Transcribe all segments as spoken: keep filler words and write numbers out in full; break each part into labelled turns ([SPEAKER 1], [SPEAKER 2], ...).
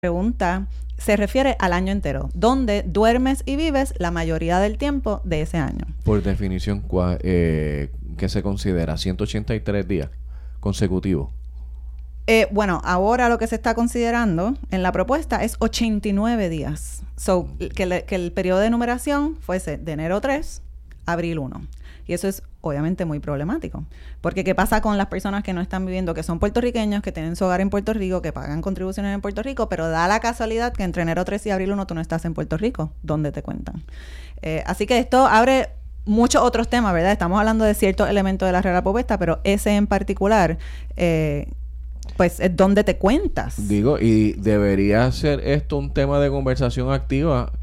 [SPEAKER 1] pregunta se refiere al año entero, donde duermes y vives la mayoría del tiempo de ese año.
[SPEAKER 2] Por definición, cua- eh, ¿qué se considera? ciento ochenta y tres días consecutivos.
[SPEAKER 1] Eh, bueno, ahora lo que se está considerando en la propuesta es ochenta y nueve días. So, que, le, que el periodo de numeración fuese de enero tres a abril uno. Y eso es obviamente muy problemático. Porque ¿qué pasa con las personas que no están viviendo, que son puertorriqueños, que tienen su hogar en Puerto Rico, que pagan contribuciones en Puerto Rico, pero da la casualidad que entre enero tres y abril uno tú no estás en Puerto Rico? ¿Dónde te cuentan? Eh, así que esto abre muchos otros temas, ¿verdad? Estamos hablando de ciertos elementos de la regla propuesta, pero ese en particular, eh, pues es donde te cuentas.
[SPEAKER 2] Digo, y debería ser esto un tema de conversación activa,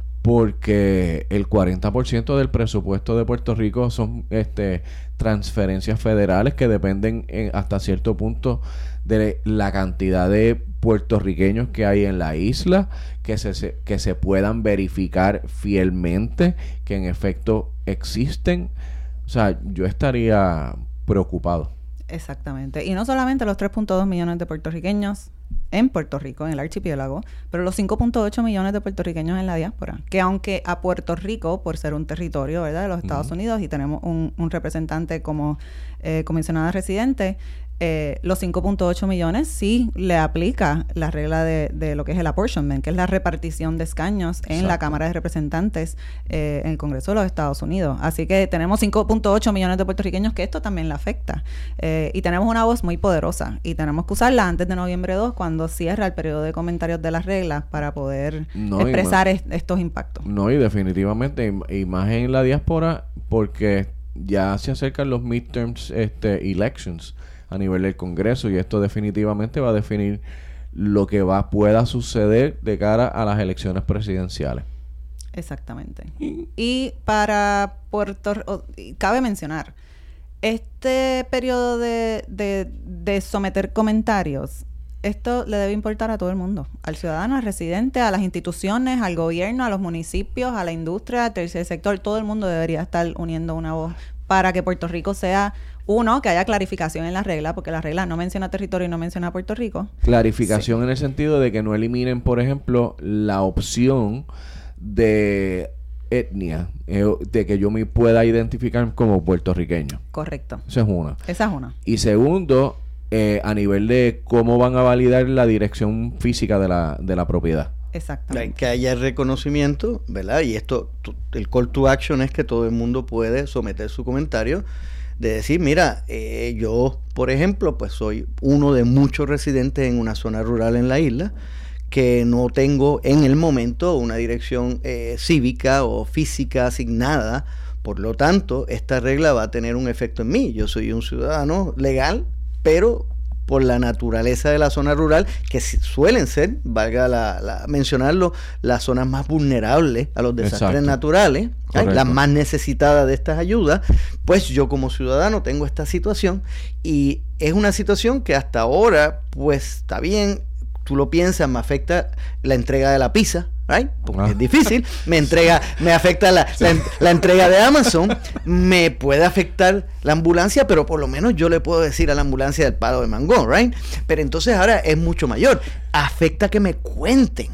[SPEAKER 2] porque el cuarenta por ciento del presupuesto de Puerto Rico son este transferencias federales que dependen en, hasta cierto punto de la cantidad de puertorriqueños que hay en la isla, que se, se, que se puedan verificar fielmente que en efecto existen. O sea, yo estaría preocupado.
[SPEAKER 1] Exactamente. Y no solamente los tres punto dos millones de puertorriqueños en Puerto Rico, en el archipiélago, pero los cinco punto ocho millones de puertorriqueños en la diáspora. Que aunque a Puerto Rico, por ser un territorio, ¿verdad?, de los Estados uh-huh. Unidos, y tenemos un, un representante como eh, comisionada residente, eh, los cinco punto ocho millones sí le aplica la regla de, de lo que es el apportionment, que es la repartición de escaños en Exacto. la Cámara de Representantes eh, en el Congreso de los Estados Unidos. Así que tenemos cinco punto ocho millones de puertorriqueños que esto también le afecta. Eh, y tenemos una voz muy poderosa y tenemos que usarla antes de noviembre dos, cuando cierra el periodo de comentarios de las reglas, para poder no, expresar est- estos impactos.
[SPEAKER 2] No, y definitivamente, y, y más en la diáspora, porque ya se acercan los midterms este, elections a nivel del Congreso, y esto definitivamente va a definir lo que va pueda suceder de cara a las elecciones presidenciales.
[SPEAKER 1] Exactamente. Y, y para Puerto Rico, cabe mencionar, este periodo de, de, de someter comentarios, esto le debe importar a todo el mundo, al ciudadano, al residente, a las instituciones, al gobierno, a los municipios, a la industria, al tercer sector. Todo el mundo debería estar uniendo una voz para que Puerto Rico sea, uno, que haya clarificación en la regla, porque la regla no menciona territorio y no menciona Puerto Rico.
[SPEAKER 2] Clarificación sí. En el sentido de que no eliminen, por ejemplo, la opción de etnia, eh, de que yo me pueda identificar como puertorriqueño.
[SPEAKER 1] Correcto.
[SPEAKER 2] Esa es una.
[SPEAKER 1] Esa es una.
[SPEAKER 2] Y segundo, eh, a nivel de cómo van a validar la dirección física de la, de la propiedad.
[SPEAKER 1] Exactamente.
[SPEAKER 3] Que haya reconocimiento, ¿verdad? Y esto, el call to action es que todo el mundo puede someter su comentario de decir, mira, eh, yo, por ejemplo, pues soy uno de muchos residentes en una zona rural en la isla, que no tengo en el momento una dirección eh, cívica o física asignada. Por lo tanto, esta regla va a tener un efecto en mí. Yo soy un ciudadano legal, pero por la naturaleza de la zona rural, que suelen ser, valga la, la mencionarlo, las zonas más vulnerables a los desastres Exacto. naturales, ¿eh? Las más necesitadas de estas ayudas, pues yo como ciudadano tengo esta situación, y es una situación que hasta ahora, pues está bien, tú lo piensas, me afecta la entrega de la pizza, right? Porque ah. es difícil, me entrega, me afecta la, sí. la, la entrega de Amazon, me puede afectar la ambulancia, pero por lo menos yo le puedo decir a la ambulancia del Palo de Mango, right? Pero entonces ahora es mucho mayor, afecta que me cuenten,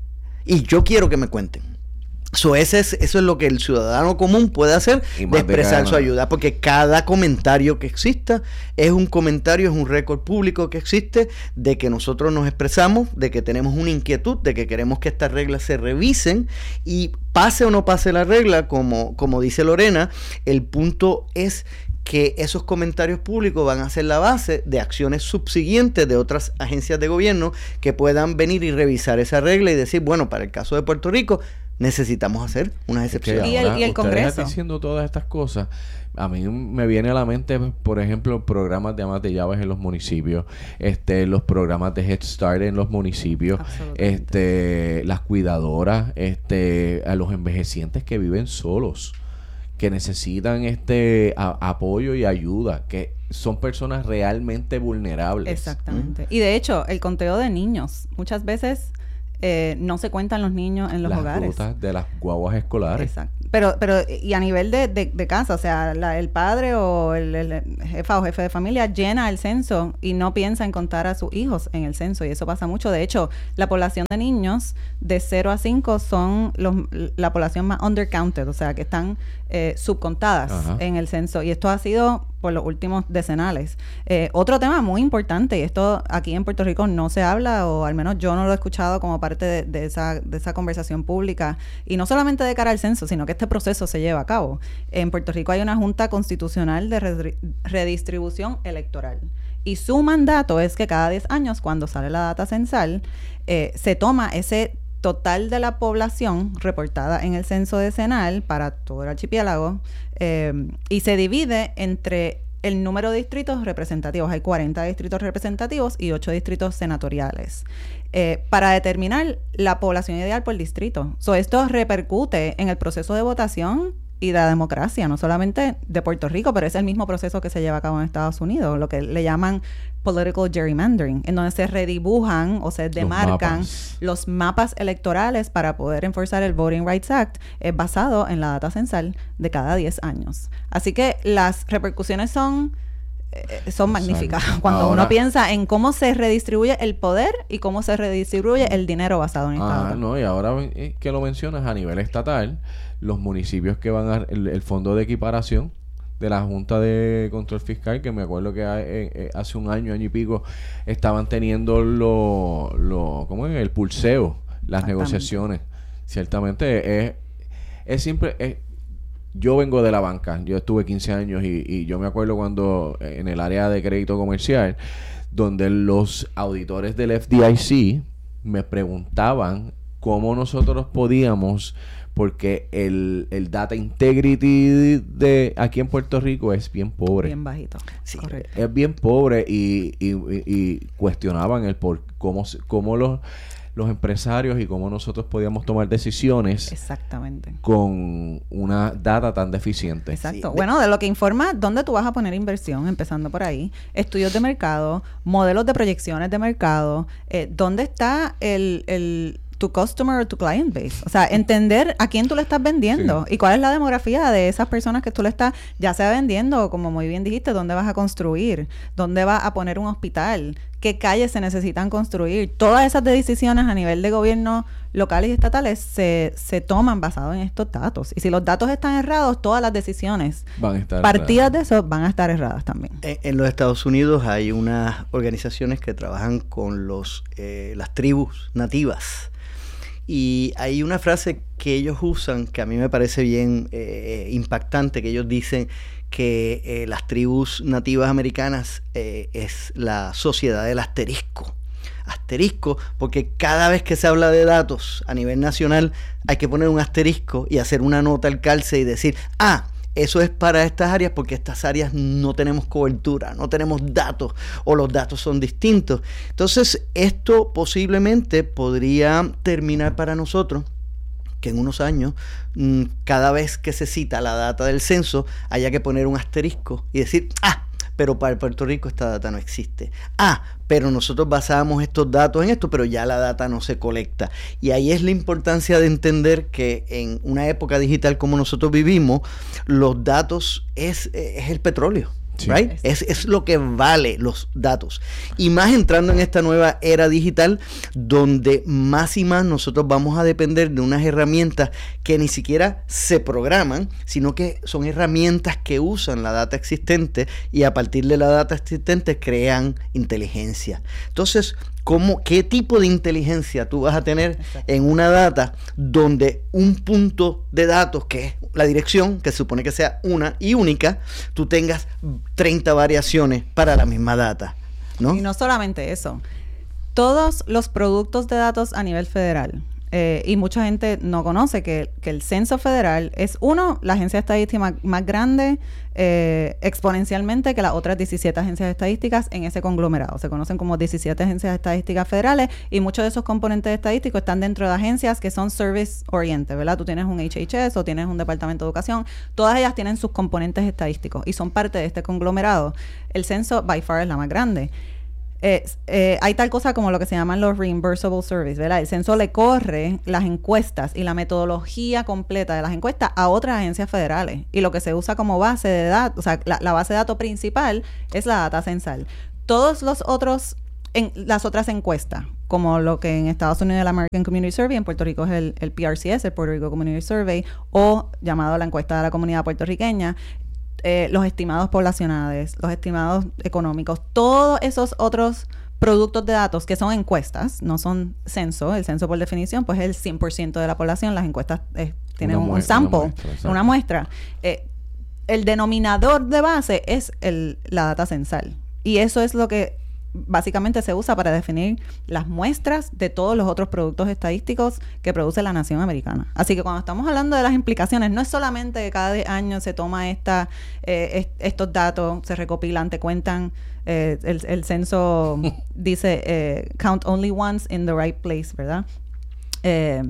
[SPEAKER 3] y yo quiero que me cuenten. So, ese es, eso es lo que el ciudadano común puede hacer, de expresar su ayuda, porque cada comentario que exista es un comentario, es un récord público que existe de que nosotros nos expresamos, de que tenemos una inquietud, de que queremos que estas reglas se revisen, y pase o no pase la regla, como, como dice Lorena, el punto es que esos comentarios públicos van a ser la base de acciones subsiguientes de otras agencias de gobierno que puedan venir y revisar esa regla y decir, bueno, para el caso de Puerto Rico necesitamos hacer unas excepciones.
[SPEAKER 1] Y el, y el Congreso.
[SPEAKER 2] Diciendo todas estas cosas, a mí me viene a la mente, por ejemplo, programas de amas de llaves en los municipios, este, los programas de Head Start en los municipios, este, las cuidadoras, este, a los envejecientes que viven solos, que necesitan este a, apoyo y ayuda, que son personas realmente vulnerables.
[SPEAKER 1] Exactamente. ¿Mm? Y de hecho, el conteo de niños, muchas veces Eh, no se cuentan los niños en los
[SPEAKER 2] las
[SPEAKER 1] hogares.
[SPEAKER 2] Las rutas de las guaguas escolares.
[SPEAKER 1] Exacto. pero pero y a nivel de, de, de casa, o sea, la, el padre o el, el jefa o jefe de familia llena el censo y no piensa en contar a sus hijos en el censo, y eso pasa mucho. De hecho, la población de niños de cero a cinco son los, la población más undercounted, o sea, que están eh, subcontadas Ajá. en el censo, y esto ha sido por los últimos decenales. Eh, otro tema muy importante, y esto aquí en Puerto Rico no se habla, o al menos yo no lo he escuchado como parte de, de, esa, de esa conversación pública, y no solamente de cara al censo, sino que este proceso se lleva a cabo. En Puerto Rico hay una Junta Constitucional de Redri- Redistribución Electoral, y su mandato es que cada diez años, cuando sale la data censal, eh, se toma ese total de la población reportada en el censo decenal para todo el archipiélago eh, y se divide entre el número de distritos representativos. Hay cuarenta distritos representativos y ocho distritos senatoriales eh, para determinar la población ideal por distrito. So, esto repercute en el proceso de votación y de la democracia, no solamente de Puerto Rico, pero es el mismo proceso que se lleva a cabo en Estados Unidos, lo que le llaman political gerrymandering, en donde se redibujan o se demarcan los mapas, los mapas electorales para poder enforzar el Voting Rights Act, eh, basado en la data censal de cada diez años. Así que las repercusiones son eh, son magníficas cuando Ahora, uno piensa en cómo se redistribuye el poder y cómo se redistribuye el dinero basado en esta
[SPEAKER 2] ah,
[SPEAKER 1] data.
[SPEAKER 2] No, y ahora que lo mencionas a nivel estatal, los municipios que van a el, el fondo de equiparación de la Junta de Control Fiscal, que me acuerdo que hay, eh, hace un año, año y pico, estaban teniendo lo, lo ¿cómo es? El pulseo, las negociaciones. Ciertamente es, es siempre, es, yo vengo de la banca, yo estuve quince años y, y yo me acuerdo cuando en el área de crédito comercial, donde los auditores del F D I C me preguntaban cómo nosotros podíamos, porque el, el data integrity de aquí en Puerto Rico es bien pobre.
[SPEAKER 1] Bien bajito.
[SPEAKER 2] Sí, correcto. Es bien pobre y, y, y, y cuestionaban el por cómo, cómo los, los empresarios y cómo nosotros podíamos tomar decisiones.
[SPEAKER 1] Exactamente.
[SPEAKER 2] Con una data tan deficiente.
[SPEAKER 1] Exacto. Sí. Bueno, de lo que informa dónde tú vas a poner inversión, empezando por ahí, estudios de mercado, modelos de proyecciones de mercado, eh, dónde está el... el tu customer o tu client base. O sea, entender a quién tú le estás vendiendo sí. y cuál es la demografía de esas personas que tú le estás, ya sea vendiendo, o como muy bien dijiste, dónde vas a construir, dónde vas a poner un hospital, qué calles se necesitan construir. Todas esas decisiones a nivel de gobierno locales y estatales se, se toman basado en estos datos. Y si los datos están errados, todas las decisiones
[SPEAKER 2] van a estar
[SPEAKER 1] partidas erradas. De eso van a estar erradas también.
[SPEAKER 3] En, en los Estados Unidos hay unas organizaciones que trabajan con los eh, las tribus nativas. Y hay una frase que ellos usan que a mí me parece bien eh, impactante, que ellos dicen que eh, las tribus nativas americanas eh, es la sociedad del asterisco. Asterisco, porque cada vez que se habla de datos a nivel nacional hay que poner un asterisco y hacer una nota al calce y decir, ah, eso es para estas áreas porque estas áreas no tenemos cobertura, no tenemos datos o los datos son distintos. Entonces, esto posiblemente podría terminar para nosotros que en unos años, mmm, cada vez que se cita la data del censo, haya que poner un asterisco y decir, ah, pero para Puerto Rico esta data no existe. Ah, pero nosotros basamos estos datos en esto, pero ya la data no se colecta. Y ahí es la importancia de entender que en una época digital como nosotros vivimos, los datos es, es el petróleo. Sí. Right? Es, es lo que vale los datos. Y más entrando en esta nueva era digital, donde más y más nosotros vamos a depender de unas herramientas que ni siquiera se programan, sino que son herramientas que usan la data existente y a partir de la data existente crean inteligencia. Entonces, ¿cómo, qué tipo de inteligencia tú vas a tener Exacto. en una data donde un punto de datos, que es la dirección, que se supone que sea una y única, tú tengas treinta variaciones para la misma data, ¿no?
[SPEAKER 1] Y no solamente eso. Todos los productos de datos a nivel federal, eh, y mucha gente no conoce que, que el censo federal es, uno, la agencia estadística más, más grande eh, exponencialmente que las otras diecisiete agencias estadísticas en ese conglomerado. Se conocen como diecisiete agencias estadísticas federales y muchos de esos componentes estadísticos están dentro de agencias que son service oriented, ¿verdad? Tú tienes un H H S o tienes un departamento de educación. Todas ellas tienen sus componentes estadísticos y son parte de este conglomerado. El censo, by far, es la más grande. Eh, eh, hay tal cosa como lo que se llaman los reimbursable surveys, ¿verdad? El censo le corre las encuestas y la metodología completa de las encuestas a otras agencias federales. Y lo que se usa como base de datos, o sea, la, la base de datos principal es la data censal. Todos los otros, en, las otras encuestas, como lo que en Estados Unidos es el American Community Survey, en Puerto Rico es el, el P R C S, el Puerto Rico Community Survey, o llamado la encuesta de la comunidad puertorriqueña, Eh, los estimados poblacionales, los estimados económicos, todos esos otros productos de datos que son encuestas, no son censo. El censo, por definición, pues es el cien por ciento de la población. Las encuestas eh, tienen un, un sample, una muestra. Una muestra. Eh, el denominador de base es el, la data censal. Y eso es lo que básicamente se usa para definir las muestras de todos los otros productos estadísticos que produce la nación americana. Así que cuando estamos hablando de las implicaciones, no es solamente que cada año se toma esta, eh, est- estos datos, se recopilan, te cuentan, eh, el, el censo dice eh, count only once in the right place, ¿verdad? Eh,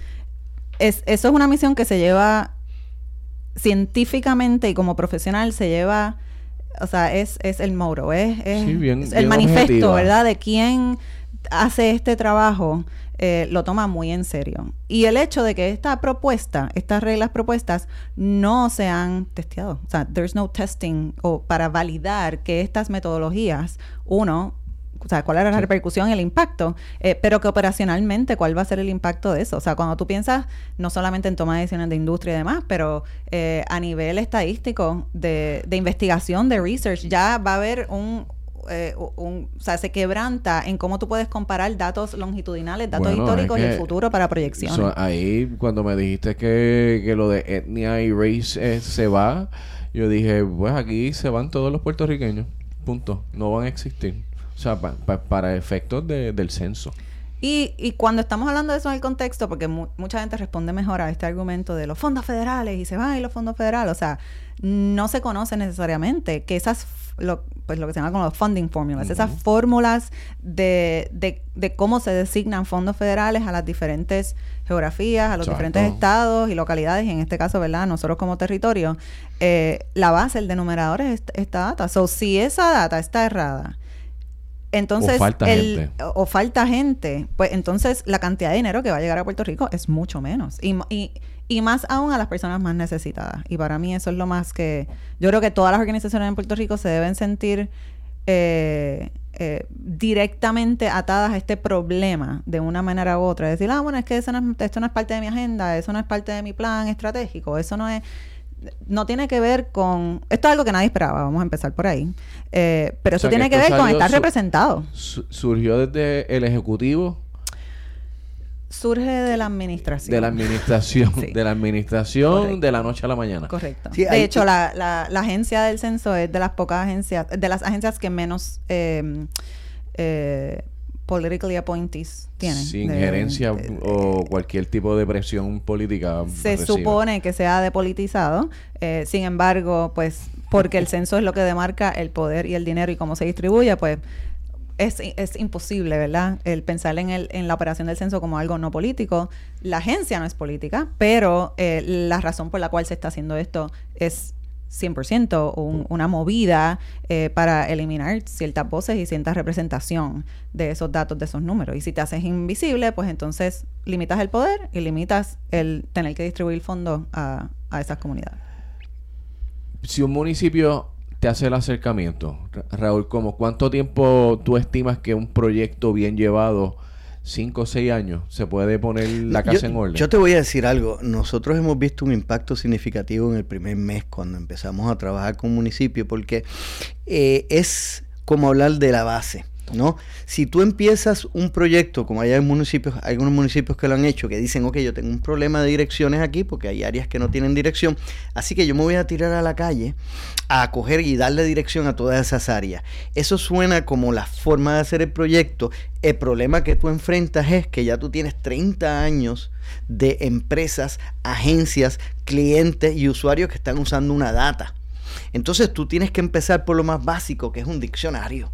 [SPEAKER 1] es, eso es una misión que se lleva científicamente y como profesional se lleva. O sea, es, es el motto, es, es
[SPEAKER 2] sí, bien,
[SPEAKER 1] el
[SPEAKER 2] bien
[SPEAKER 1] manifiesto,
[SPEAKER 2] objetiva.
[SPEAKER 1] ¿verdad? De quien hace este trabajo, eh, lo toma muy en serio. Y el hecho de que esta propuesta, estas reglas propuestas, no se han testeado. O sea, there's no testing o para validar que estas metodologías, uno, o sea, cuál era la
[SPEAKER 2] sí.
[SPEAKER 1] repercusión y el impacto, eh, pero que operacionalmente cuál va a ser el impacto de eso. O sea, cuando tú piensas no solamente en toma de decisiones de industria y demás, pero eh, a nivel estadístico, de, de investigación, de research, ya va a haber un, eh, un... O sea, se quebranta en cómo tú puedes comparar datos longitudinales, datos
[SPEAKER 2] Bueno,
[SPEAKER 1] históricos
[SPEAKER 2] es
[SPEAKER 1] y
[SPEAKER 2] que
[SPEAKER 1] el futuro para proyecciones.
[SPEAKER 2] So, ahí, cuando me dijiste que, que lo de etnia y race eh, se va, yo dije, pues aquí se van todos los puertorriqueños. Punto. No van a existir. O sea, pa, pa, para efectos de, del censo.
[SPEAKER 1] Y, y cuando estamos hablando de eso en el contexto, porque mu- mucha gente responde mejor a este argumento de los fondos federales y se van y los fondos federales, o sea, no se conoce necesariamente que esas, lo, pues lo que se llama como los funding formulas, uh-huh. esas fórmulas de, de, de cómo se designan fondos federales a las diferentes geografías, a los
[SPEAKER 2] Exacto.
[SPEAKER 1] diferentes estados y localidades, y en este caso, ¿verdad?, nosotros como territorio, eh, la base, el denominador es esta, esta data. So, si esa data está errada, entonces,
[SPEAKER 2] o falta
[SPEAKER 1] el,
[SPEAKER 2] gente.
[SPEAKER 1] O, o falta gente, pues entonces la cantidad de dinero que va a llegar a Puerto Rico es mucho menos. Y, y, y más aún a las personas más necesitadas. Y para mí eso es lo más que... Yo creo que todas las organizaciones en Puerto Rico se deben sentir eh, eh, directamente atadas a este problema de una manera u otra. Decir, ah, bueno, es que eso no es, esto no es parte de mi agenda, eso no es parte de mi plan estratégico, eso no es... No tiene que ver con... Esto es algo que nadie esperaba, vamos a empezar por ahí. Eh, pero eso
[SPEAKER 2] O sea,
[SPEAKER 1] tiene
[SPEAKER 2] que
[SPEAKER 1] que
[SPEAKER 2] esto
[SPEAKER 1] ver con
[SPEAKER 2] salió
[SPEAKER 1] estar
[SPEAKER 2] su-
[SPEAKER 1] representado.
[SPEAKER 2] Su- surgió desde el Ejecutivo,
[SPEAKER 1] Surge de la administración.
[SPEAKER 2] de la administración,
[SPEAKER 1] Sí.
[SPEAKER 2] de la administración
[SPEAKER 1] Correcto.
[SPEAKER 2] de la noche a la mañana.
[SPEAKER 1] Correcto.
[SPEAKER 3] Sí,
[SPEAKER 1] de
[SPEAKER 3] hay-
[SPEAKER 1] hecho, la, la, la agencia del censo es de las pocas agencias, de las agencias que menos eh, eh, politically appointees tienen.
[SPEAKER 2] Sin
[SPEAKER 1] De-
[SPEAKER 2] gerencia
[SPEAKER 1] de-
[SPEAKER 2] o cualquier tipo de presión política.
[SPEAKER 1] se
[SPEAKER 2] recibe.
[SPEAKER 1] supone que sea depolitizado, eh, sin embargo, pues porque el censo es lo que demarca el poder y el dinero y cómo se distribuye, pues es, es imposible, ¿verdad? El pensar en, el, en la operación del censo como algo no político. La agencia no es política, pero eh, la razón por la cual se está haciendo esto es cien por ciento un, una movida eh, para eliminar ciertas voces y cierta representación de esos datos, de esos números. Y si te haces invisible, pues entonces limitas el poder y limitas el tener que distribuir fondos a, a esas comunidades.
[SPEAKER 2] Si un municipio te hace el acercamiento, Ra- Raúl, ¿cómo cuánto tiempo tú estimas que un proyecto bien llevado, cinco o seis años, se puede poner la casa
[SPEAKER 3] yo,
[SPEAKER 2] en orden?
[SPEAKER 3] Yo te voy a decir algo. Nosotros hemos visto un impacto significativo en el primer mes cuando empezamos a trabajar con municipios, porque eh, es como hablar de la base, ¿no? Si tú empiezas un proyecto, como hay en municipios, hay algunos municipios que lo han hecho, que dicen, ok, yo tengo un problema de direcciones aquí, porque hay áreas que no tienen dirección, así que yo me voy a tirar a la calle a coger y darle dirección a todas esas áreas. Eso suena como la forma de hacer el proyecto. El problema que tú enfrentas es que ya tú tienes treinta años de empresas, agencias, clientes y usuarios que están usando una data. Entonces tú tienes que empezar por lo más básico, que es un diccionario.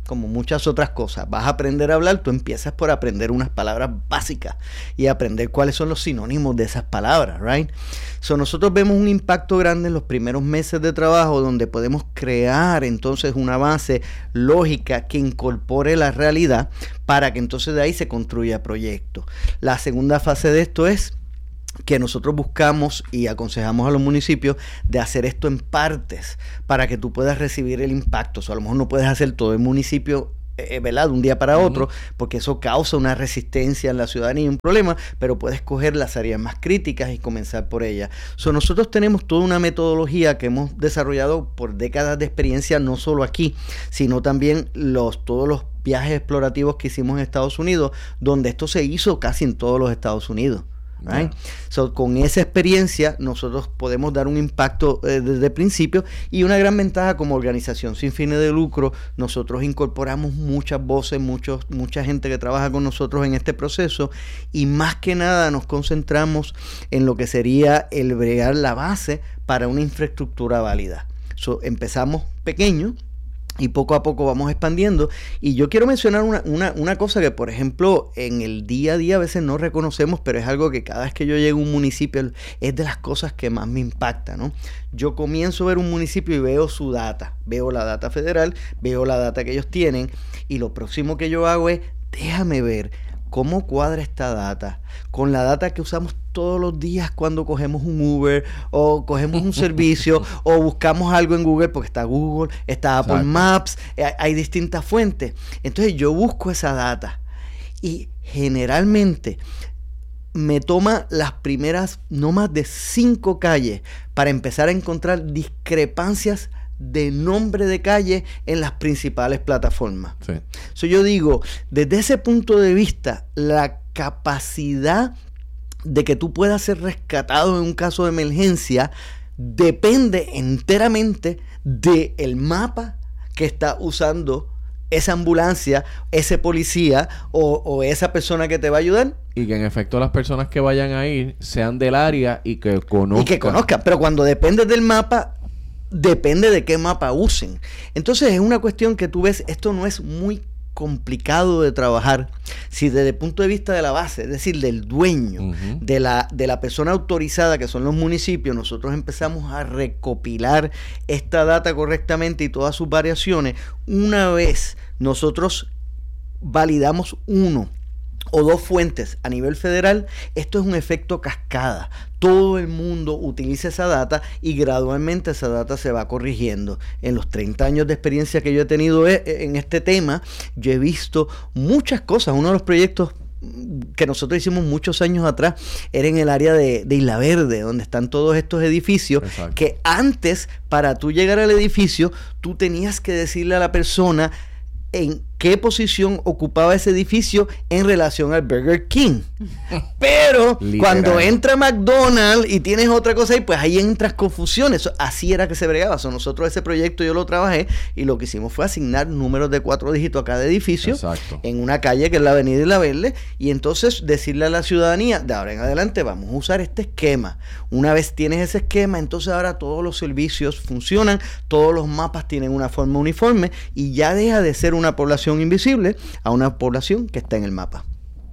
[SPEAKER 3] como muchas otras cosas. Vas a aprender a hablar, tú empiezas por aprender unas palabras básicas y aprender cuáles son los sinónimos de esas palabras, right? So, nosotros vemos un impacto grande en los primeros meses de trabajo donde podemos crear entonces una base lógica que incorpore la realidad para que entonces de ahí se construya proyecto. La segunda fase de esto es que nosotros buscamos y aconsejamos a los municipios de hacer esto en partes para que tú puedas recibir el impacto. O sea, a lo mejor no puedes hacer todo el municipio, eh, ¿verdad?, de un día para otro, uh-huh. porque eso causa una resistencia en la ciudadanía y un problema, pero puedes coger las áreas más críticas y comenzar por ellas. So, nosotros tenemos toda una metodología que hemos desarrollado por décadas de experiencia, no solo aquí, sino también los todos los viajes explorativos que hicimos en Estados Unidos, donde esto se hizo casi en todos los Estados Unidos. Right? Yeah. So, con esa experiencia nosotros podemos dar un impacto eh, desde el principio, y una gran ventaja como organización sin fines de lucro, nosotros incorporamos muchas voces, muchos, mucha gente que trabaja con nosotros en este proceso, y más que nada nos concentramos en lo que sería el bregar la base para una infraestructura válida. So, empezamos pequeño y poco a poco vamos expandiendo. Y yo quiero mencionar una, una, una cosa que, por ejemplo, en el día a día a veces no reconocemos, pero es algo que cada vez que yo llego a un municipio es de las cosas que más me impacta, ¿no? Yo comienzo a ver un municipio y veo su data, veo la data federal, veo la data que ellos tienen, y lo próximo que yo hago es, déjame ver cómo cuadra esta data con la data que usamos todos los días cuando cogemos un Uber o cogemos un servicio o buscamos algo en Google, porque está Google, está Apple Exacto. Maps, hay, hay distintas fuentes. Entonces yo busco esa data y generalmente me toma las primeras no más de cinco calles para empezar a encontrar discrepancias de nombre de calle en las principales plataformas. Sí. So, yo digo, desde ese punto de vista, la capacidad de que tú puedas ser rescatado en un caso de emergencia depende enteramente del mapa que está usando esa ambulancia, ese policía o, o esa persona que te va a ayudar.
[SPEAKER 2] Y que en efecto las personas que vayan a ir sean del área y que conozcan.
[SPEAKER 3] Y que conozcan, pero cuando dependes del mapa, depende de qué mapa usen. Entonces es una cuestión que tú ves, esto no es muy complicado de trabajar si desde el punto de vista de la base, es decir, del dueño, uh-huh. de la, de la persona autorizada, que son los municipios, nosotros empezamos a recopilar esta data correctamente y todas sus variaciones. Una vez nosotros validamos uno o dos fuentes a nivel federal, esto es un efecto cascada. Todo el mundo utiliza esa data y gradualmente esa data se va corrigiendo. En los treinta años de experiencia que yo he tenido en este tema, yo he visto muchas cosas. Uno de los proyectos que nosotros hicimos muchos años atrás era en el área de, de Isla Verde, donde están todos estos edificios. Exacto. Que antes, para tú llegar al edificio, tú tenías que decirle a la persona en qué posición ocupaba ese edificio en relación al Burger King. Pero Literal. Cuando entra McDonald's y tienes otra cosa ahí, pues ahí entras confusiones. Así era que se bregaba. So, nosotros ese proyecto yo lo trabajé y lo que hicimos fue asignar números de cuatro dígitos a cada edificio. Exacto. En una calle que es la Avenida Isla Verde, y entonces decirle a la ciudadanía, de ahora en adelante vamos a usar este esquema. Una vez tienes ese esquema, entonces ahora todos los servicios funcionan, todos los mapas tienen una forma uniforme y ya deja de ser una población invisible a una población que está en el mapa.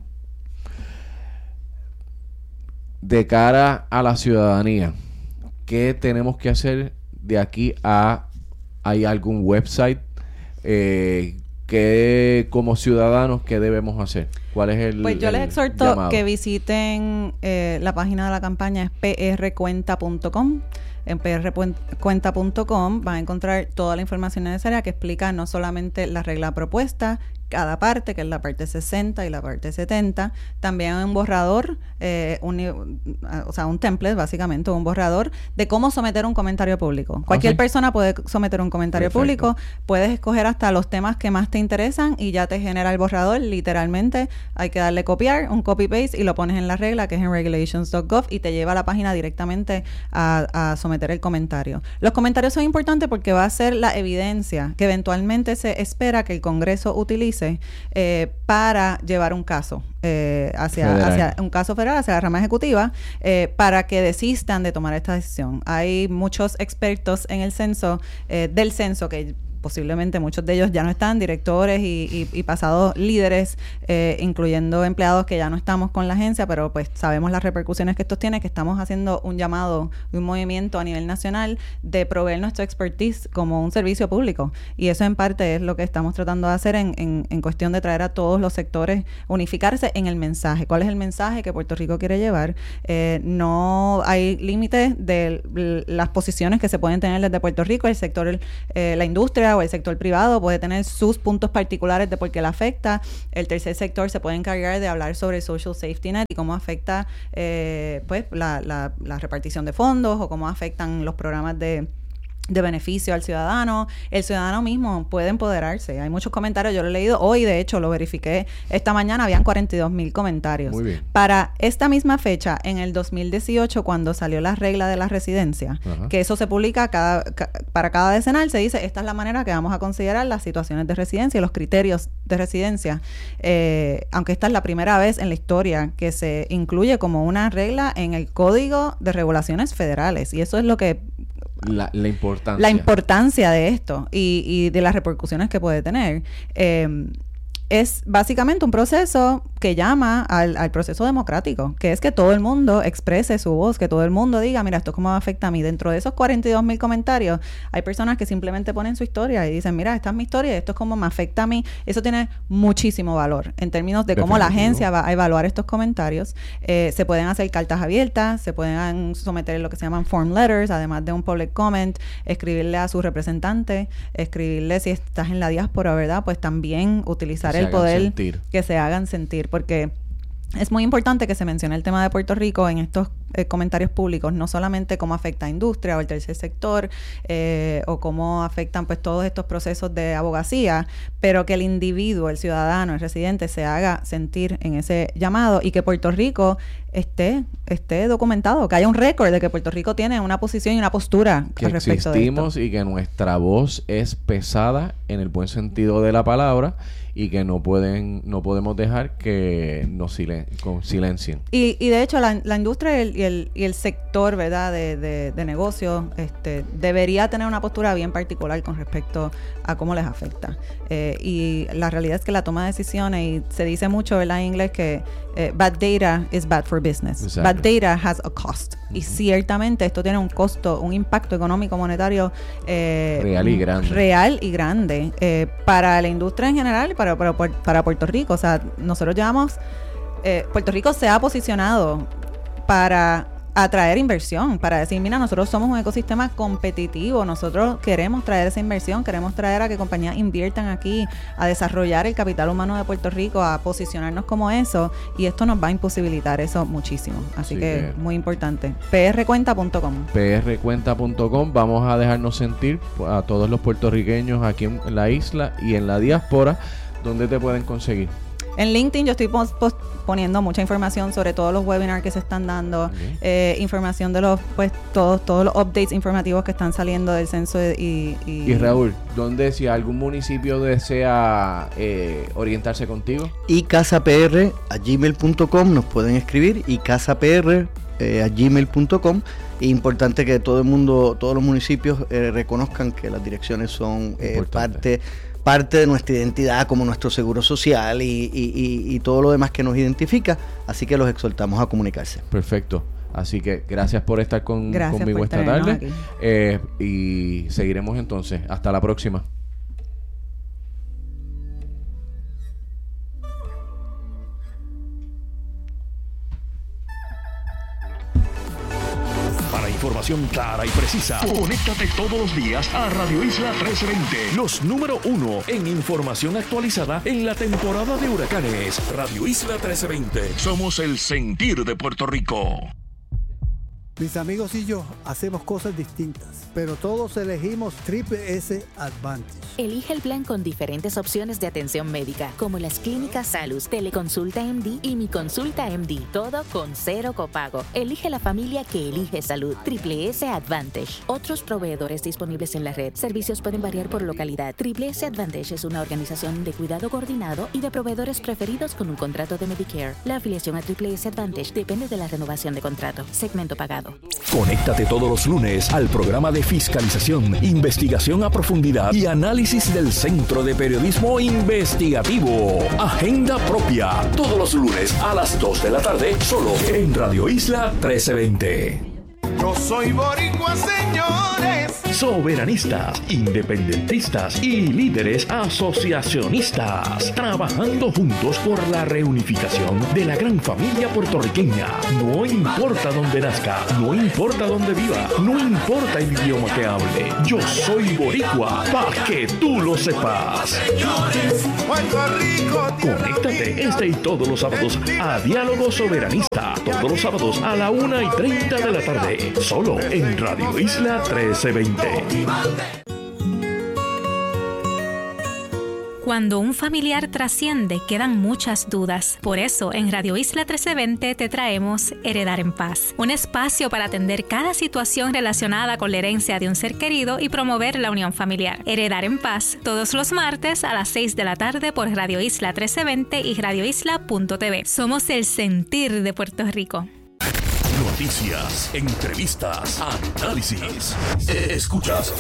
[SPEAKER 2] De cara a la ciudadanía, ¿qué tenemos que hacer de aquí a... ¿Hay algún website eh, que como ciudadanos qué debemos hacer? ¿Cuál es el
[SPEAKER 1] Pues yo
[SPEAKER 2] el
[SPEAKER 1] les exhorto
[SPEAKER 2] llamado?
[SPEAKER 1] Que visiten eh, la página de la campaña, es p r cuenta punto com. En p r cuenta punto com van a encontrar toda la información necesaria que explica no solamente la regla propuesta, cada parte, que es la parte sesenta y la parte setenta, también un borrador, eh, un, o sea, un template, básicamente, un borrador de cómo someter un comentario público. Cualquier okay. persona puede someter un comentario Perfecto. Público, puedes escoger hasta los temas que más te interesan y ya te genera el borrador. Literalmente hay que darle copiar, un copy-paste, y lo pones en la regla, que es en regulations punto gov, y te lleva a la página directamente a, a someter el comentario. Los comentarios son importantes porque va a ser la evidencia que eventualmente se espera que el Congreso utilice Eh, para llevar un caso eh, hacia, hacia un caso federal, hacia la rama ejecutiva, eh, para que desistan de tomar esta decisión. Hay muchos expertos en el censo, eh, del censo, que posiblemente muchos de ellos ya no están, directores y, y, y pasados líderes, eh, incluyendo empleados que ya no estamos con la agencia, pero pues sabemos las repercusiones que esto tiene, que estamos haciendo un llamado, un movimiento a nivel nacional de proveer nuestro expertise como un servicio público. Y eso en parte es lo que estamos tratando de hacer en, en, en cuestión de traer a todos los sectores, unificarse en el mensaje. ¿Cuál es el mensaje que Puerto Rico quiere llevar? Eh, no hay límites de las posiciones que se pueden tener desde Puerto Rico. El sector, eh, la industria o el sector privado puede tener sus puntos particulares de por qué le afecta. El tercer sector se puede encargar de hablar sobre el social safety net y cómo afecta eh, pues la, la, la repartición de fondos o cómo afectan los programas de de beneficio al ciudadano. El ciudadano mismo puede empoderarse. Hay muchos comentarios, yo lo he leído hoy, de hecho lo verifiqué esta mañana, habían cuarenta y dos mil comentarios.
[SPEAKER 2] Muy bien.
[SPEAKER 1] Para esta misma fecha, en el dos mil dieciocho, cuando salió la regla de la residencia,
[SPEAKER 2] Ajá.
[SPEAKER 1] que eso se publica cada, ca, para cada decenal, se dice, esta es la manera que vamos a considerar las situaciones de residencia y los criterios de residencia. Eh, aunque esta es la primera vez en la historia que se incluye como una regla en el Código de Regulaciones Federales. Y eso es lo que
[SPEAKER 2] La, la importancia.
[SPEAKER 1] La importancia de esto y, y de las repercusiones que puede tener. Eh, es básicamente un proceso que llama al, al proceso democrático, que es que todo el mundo exprese su voz, que todo el mundo diga, mira, esto cómo me afecta a mí. Dentro de esos cuarenta y dos mil comentarios, hay personas que simplemente ponen su historia y dicen, mira, esta es mi historia, esto es cómo me afecta a mí. Eso tiene muchísimo valor en términos de cómo la agencia va a evaluar estos comentarios. Eh, se pueden hacer cartas abiertas, se pueden someter lo que se llaman form letters, además de un public comment, escribirle a su representante, escribirle si estás en la diáspora, ¿verdad? Pues también utilizar el poder sentir. Que se hagan sentir, porque es muy importante que se mencione el tema de Puerto Rico en estos eh, comentarios públicos, no solamente cómo afecta a industria o el tercer sector eh, o cómo afectan pues todos estos procesos de abogacía, pero que el individuo, el ciudadano, el residente se haga sentir en ese llamado y que Puerto Rico esté esté documentado, que haya un récord de que Puerto Rico tiene una posición y una postura
[SPEAKER 2] que
[SPEAKER 1] al respecto
[SPEAKER 2] existimos
[SPEAKER 1] de esto.
[SPEAKER 2] Y que nuestra voz es pesada en el buen sentido de la palabra y que no pueden no podemos dejar que nos silen, con silencien.
[SPEAKER 1] Y, y de hecho la, la industria y el, y el, y el sector, ¿verdad?, de, de, de negocios este, debería tener una postura bien particular con respecto a cómo les afecta. Eh, y la realidad es que la toma de decisiones, y se dice mucho, ¿verdad?, en inglés que eh, bad data is bad for business.
[SPEAKER 2] Exacto.
[SPEAKER 1] Bad data has a cost. Uh-huh. Y ciertamente esto tiene un costo, un impacto económico monetario eh,
[SPEAKER 2] real y grande.
[SPEAKER 1] Real y grande eh, para la industria en general y para, para, para Puerto Rico. O sea, nosotros llevamos... Eh, Puerto Rico se ha posicionado para atraer inversión, para decir, mira, nosotros somos un ecosistema competitivo, nosotros queremos traer esa inversión, queremos traer a que compañías inviertan aquí, a desarrollar el capital humano de Puerto Rico, a posicionarnos como eso, y esto nos va a imposibilitar eso muchísimo. Así sí, que, que muy importante. P R cuenta punto com.
[SPEAKER 2] P R cuenta punto com. Vamos a dejarnos sentir a todos los puertorriqueños aquí en la isla y en la diáspora. ¿Dónde te pueden conseguir?
[SPEAKER 1] En LinkedIn yo estoy post, post poniendo mucha información sobre todos los webinars que se están dando, okay. eh, información de los, pues, todos todos los updates informativos que están saliendo del censo y... Y,
[SPEAKER 2] y Raúl, ¿dónde, si algún municipio desea eh, orientarse contigo?
[SPEAKER 3] Y casapr a gmail punto com nos pueden escribir, y casapr eh, a gmail punto com. Es importante que todo el mundo, todos los municipios eh, reconozcan que las direcciones son eh, parte... parte de nuestra identidad, como nuestro seguro social y, y, y, y todo lo demás que nos identifica, así que los exhortamos a comunicarse.
[SPEAKER 2] Perfecto. Así que gracias por estar con,
[SPEAKER 1] gracias
[SPEAKER 2] conmigo
[SPEAKER 1] por
[SPEAKER 2] esta tarde eh, y seguiremos entonces. Hasta la próxima.
[SPEAKER 4] Información clara y precisa. Conéctate todos los días a Radio Isla trece veinte. Los número uno en información actualizada en la temporada de huracanes. Radio Isla trece veinte. Somos el sentir de Puerto Rico.
[SPEAKER 5] Mis amigos y yo hacemos cosas distintas, pero todos elegimos Triple S Advantage.
[SPEAKER 6] Elige el plan con diferentes opciones de atención médica, como las clínicas Salus, Teleconsulta M D y Mi Consulta M D, todo con cero copago. Elige la familia que elige salud. Triple S Advantage. Otros proveedores disponibles en la red. Servicios pueden variar por localidad. Triple S Advantage es una organización de cuidado coordinado y de proveedores preferidos con un contrato de Medicare. La afiliación a Triple S Advantage depende de la renovación de contrato. Segmento pagado. Estado.
[SPEAKER 4] Conéctate todos los lunes al programa de fiscalización, investigación a profundidad y análisis del Centro de Periodismo Investigativo. Agenda Propia. Todos los lunes a las dos de la tarde, solo en Radio Isla trece veinte.
[SPEAKER 7] Yo soy boricua, señores.
[SPEAKER 4] Soberanistas, independentistas y líderes asociacionistas, trabajando juntos por la reunificación de la gran familia puertorriqueña. No importa dónde nazca, no importa dónde viva, no importa el idioma que hable. Yo soy boricua, para que tú lo sepas.
[SPEAKER 7] Señores, Puerto Rico.
[SPEAKER 4] Conéctate este y todos los sábados a Diálogo Soberanista. Todos los sábados a la una y treinta de la tarde. Solo en Radio Isla trece veinte.
[SPEAKER 8] Cuando un familiar trasciende, quedan muchas dudas. Por eso, en Radio Isla trece veinte te traemos Heredar en Paz, un espacio para atender cada situación relacionada con la herencia de un ser querido y promover la unión familiar. Heredar en Paz, todos los martes a las seis de la tarde por Radio Isla trece veinte y radio isla punto t v. Somos el sentir de Puerto Rico.
[SPEAKER 4] Noticias, entrevistas, análisis. Escuchas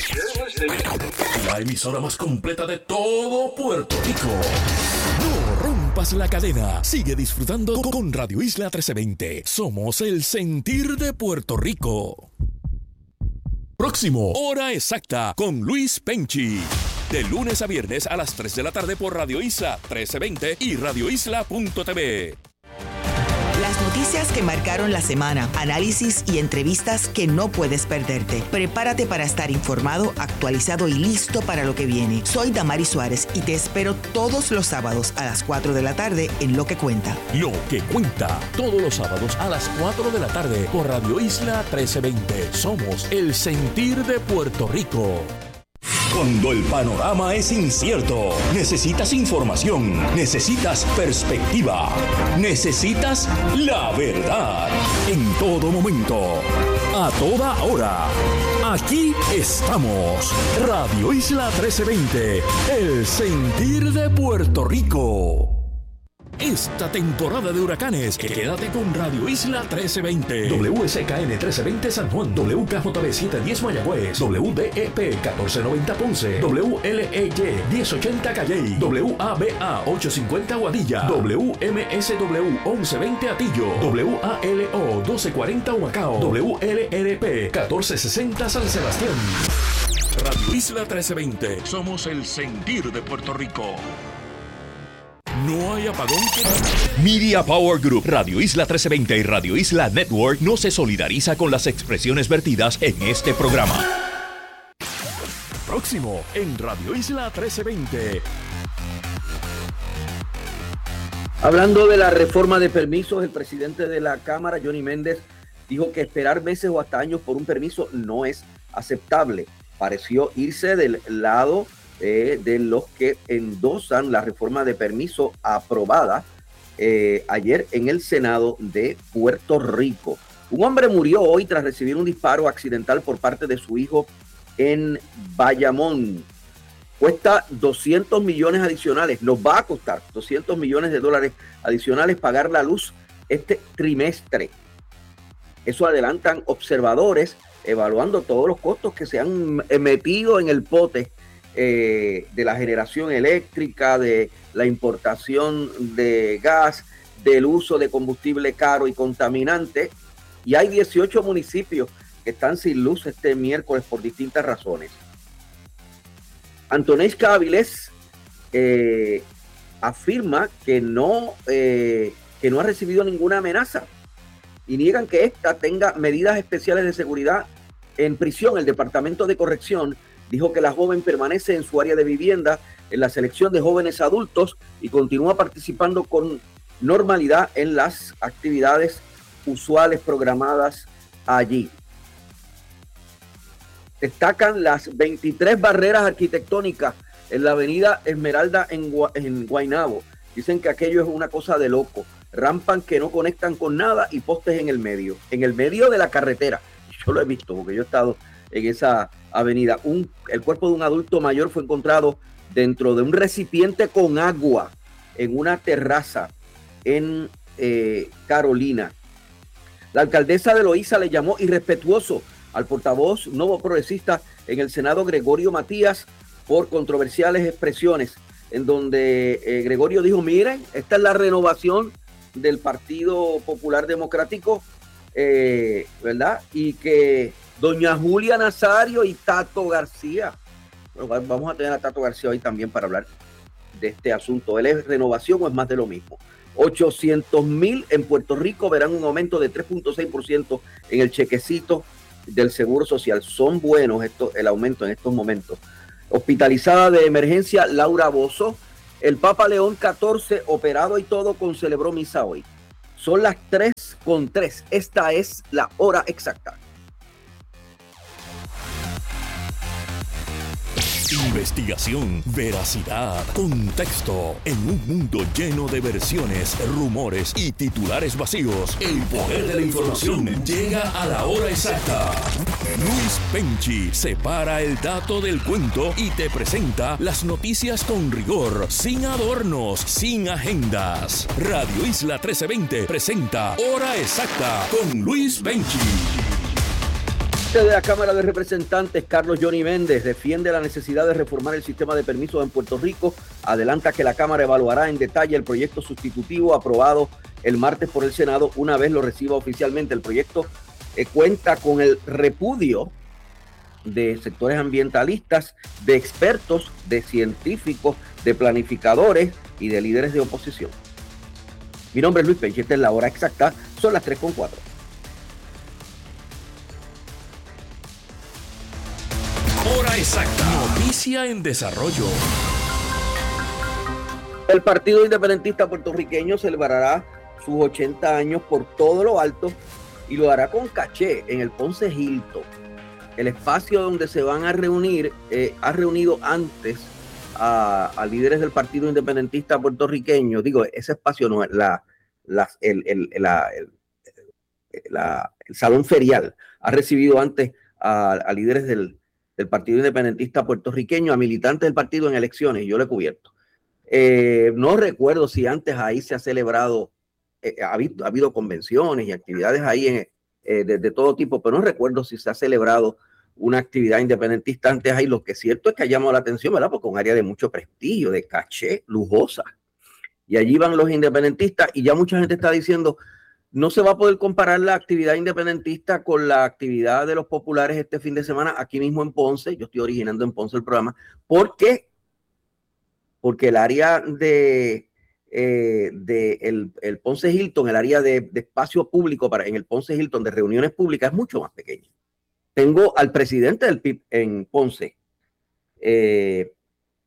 [SPEAKER 4] la emisora más completa de todo Puerto Rico. No rompas la cadena. Sigue disfrutando con Radio Isla trece veinte. Somos el sentir de Puerto Rico. Próximo, hora exacta con Luis Penchi. De lunes a viernes a las tres de la tarde por Radio Isla trece veinte y radio isla punto t v.
[SPEAKER 9] Las noticias que marcaron la semana, análisis y entrevistas que no puedes perderte. Prepárate para estar informado, actualizado y listo para lo que viene. Soy Damari Suárez y te espero todos los sábados a las cuatro de la tarde en Lo que Cuenta.
[SPEAKER 4] Lo que Cuenta, todos los sábados a las cuatro de la tarde por Radio Isla trece veinte. Somos el sentir de Puerto Rico. Cuando el panorama es incierto, necesitas información, necesitas perspectiva, necesitas la verdad. En todo momento, a toda hora, aquí estamos. Radio Isla trece veinte, el sentir de Puerto Rico. Esta temporada de huracanes, quédate con Radio Isla trece veinte. W S K N trece veinte San Juan, W K J B setecientos diez Mayagüez, W D E P catorce noventa Ponce, W L E Y diez ochenta Calley, W A B A ochocientos cincuenta Guadilla, W M S W once veinte Atillo, W A L O doce cuarenta Humacao, W L R P catorce sesenta San Sebastián. Radio Isla trece veinte, somos el sentir de Puerto Rico. No hay apagón que... Media Power Group, Radio Isla trece veinte y Radio Isla Network no se solidariza con las expresiones vertidas en este programa. Próximo en Radio Isla trece veinte.
[SPEAKER 10] Hablando de la reforma de permisos, el presidente de la Cámara, Johnny Méndez, dijo que esperar meses o hasta años por un permiso no es aceptable. Pareció irse del lado Eh, de los que endosan la reforma de permiso aprobada eh, ayer en el Senado de Puerto Rico. Un hombre murió hoy tras recibir un disparo accidental por parte de su hijo en Bayamón. Cuesta doscientos millones adicionales, nos va a costar doscientos millones de dólares adicionales pagar la luz este trimestre. Eso adelantan observadores evaluando todos los costos que se han metido en el pote Eh, de la generación eléctrica, de la importación de gas, del uso de combustible caro y contaminante. Y hay dieciocho municipios que están sin luz este miércoles por distintas razones. Antonés Cáviles eh, afirma que no, eh, que no ha recibido ninguna amenaza y niegan que ésta tenga medidas especiales de seguridad en prisión. El Departamento de Corrección dijo que la joven permanece en su área de vivienda en la selección de jóvenes adultos y continúa participando con normalidad en las actividades usuales programadas allí. Destacan las veintitrés barreras arquitectónicas en la avenida Esmeralda en, Gua- en Guaynabo. Dicen que aquello es una cosa de loco. Rampan que no conectan con nada y postes en el medio, en el medio de la carretera. Yo lo he visto porque yo he estado en esa avenida. Un, el cuerpo de un adulto mayor fue encontrado dentro de un recipiente con agua en una terraza en eh, Carolina. La alcaldesa de Loíza le llamó irrespetuoso al portavoz nuevo progresista en el Senado, Gregorio Matías, por controversiales expresiones, en donde eh, Gregorio dijo, miren, esta es la renovación del Partido Popular Democrático, eh, ¿verdad? Y que doña Julia Nazario y Tato García, bueno, vamos a tener a Tato García hoy también para hablar de este asunto. ¿Él es renovación o es más de lo mismo? ochocientos mil en Puerto Rico verán un aumento de tres punto seis por ciento en el chequecito del Seguro Social. Son buenos esto, el aumento en estos momentos. Hospitalizada de emergencia Laura Bozzo. El Papa León catorce, operado y todo, con celebró misa hoy. Son las tres con tres. Esta es la hora exacta.
[SPEAKER 4] Investigación, veracidad, contexto. En un mundo lleno de versiones, rumores y titulares vacíos, el poder de la información llega a la hora exacta. Luis Penchi separa el dato del cuento y te presenta las noticias con rigor, sin adornos, sin agendas. Radio Isla trece veinte presenta Hora Exacta con Luis Penchi.
[SPEAKER 10] De la Cámara de Representantes, Carlos Johnny Méndez, defiende la necesidad de reformar el sistema de permisos en Puerto Rico. Adelanta que la Cámara evaluará en detalle el proyecto sustitutivo aprobado el martes por el Senado una vez lo reciba oficialmente. El proyecto eh, cuenta con el repudio de sectores ambientalistas, de expertos, de científicos, de planificadores y de líderes de oposición. Mi nombre es Luis Penchi, esta es la hora exacta, son las tres con cuatro.
[SPEAKER 4] Hora exacta. Noticia en desarrollo.
[SPEAKER 10] El Partido Independentista Puertorriqueño celebrará sus ochenta años por todo lo alto y lo hará con caché en el Ponce Hilton. El espacio donde se van a reunir eh, ha reunido antes a, a líderes del Partido Independentista Puertorriqueño. Digo, ese espacio no es la, la, el, el, la, el, la, el Salón Ferial. Ha recibido antes a, a líderes del del Partido Independentista Puertorriqueño, a militantes del partido en elecciones, y yo lo he cubierto. Eh, no recuerdo si antes ahí se ha celebrado, eh, ha, habido, ha habido convenciones y actividades ahí en, eh, de, de todo tipo, pero no recuerdo si se ha celebrado una actividad independentista antes ahí. Lo que es cierto es que ha llamado la atención, ¿verdad? Porque es un área de mucho prestigio, de caché, lujosa. Y allí van los independentistas y ya mucha gente está diciendo, no se va a poder comparar la actividad independentista con la actividad de los populares este fin de semana aquí mismo en Ponce. Yo estoy originando en Ponce el programa. ¿Por qué? Porque el área de, eh, de el, el Ponce Hilton, el área de, de espacio público para, en el Ponce Hilton de reuniones públicas es mucho más pequeño. Tengo al presidente del P I B en Ponce, eh,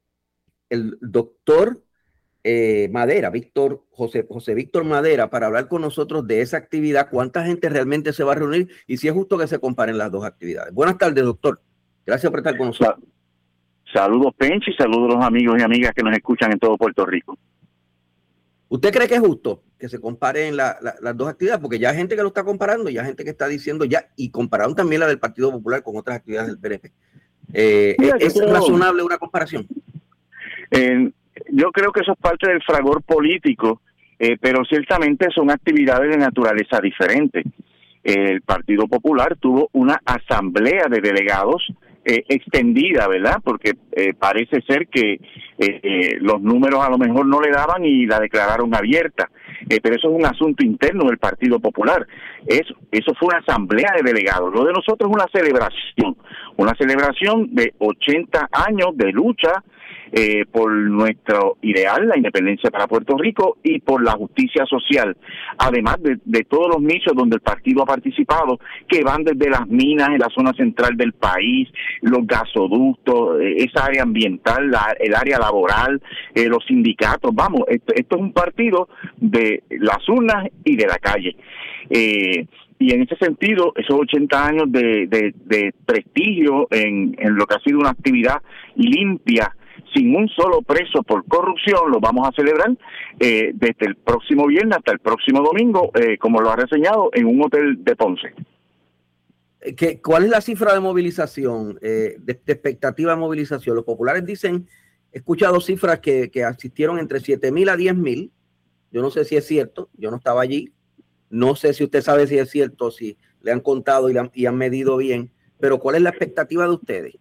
[SPEAKER 10] el doctor Eh, Madera, Víctor, José, José Víctor Madera, para hablar con nosotros de esa actividad, cuánta gente realmente se va a reunir y si es justo que se comparen las dos actividades. Buenas tardes, doctor. Gracias por estar con nosotros.
[SPEAKER 11] Saludos, Penchi, saludos a los amigos y amigas que nos escuchan en todo Puerto Rico.
[SPEAKER 10] ¿Usted cree que es justo que se comparen la, la, las dos actividades? Porque ya hay gente que lo está comparando, ya hay gente que está diciendo ya, y compararon también la del Partido Popular con otras actividades del P N P. Eh, Mira, ¿Es, ¿es razonable una comparación?
[SPEAKER 11] Eh, Yo creo que eso es parte del fragor político, eh, pero ciertamente son actividades de naturaleza diferente. Eh, el Partido Popular tuvo una asamblea de delegados eh, extendida, ¿verdad? Porque eh, parece ser que eh, eh, los números a lo mejor no le daban y la declararon abierta. Eh, pero eso es un asunto interno del Partido Popular. Eso, eso fue una asamblea de delegados. Lo de nosotros es una celebración, una celebración de ochenta años de lucha Eh, por nuestro ideal, la independencia para Puerto Rico, y por la justicia social, además de, de todos los nichos donde el partido ha participado, que van desde las minas en la zona central del país, los gasoductos, eh, esa área ambiental, la, el área laboral, eh, los sindicatos. Vamos, esto, esto es un partido de las urnas y de la calle. Eh, y en ese sentido, esos ochenta años de, de, de prestigio en, en lo que ha sido una actividad limpia, sin un solo preso por corrupción, lo vamos a celebrar eh, desde el próximo viernes hasta el próximo domingo, eh, como lo ha reseñado, en un hotel de Ponce.
[SPEAKER 10] ¿Qué, ¿Cuál es la cifra de movilización, eh, de, de expectativa de movilización? Los populares dicen, he escuchado cifras que, que asistieron entre siete mil a diez mil. Yo no sé si es cierto, yo no estaba allí, No sé si usted sabe si es cierto, si le han contado y, le han, y han medido bien, pero ¿cuál es la expectativa de ustedes?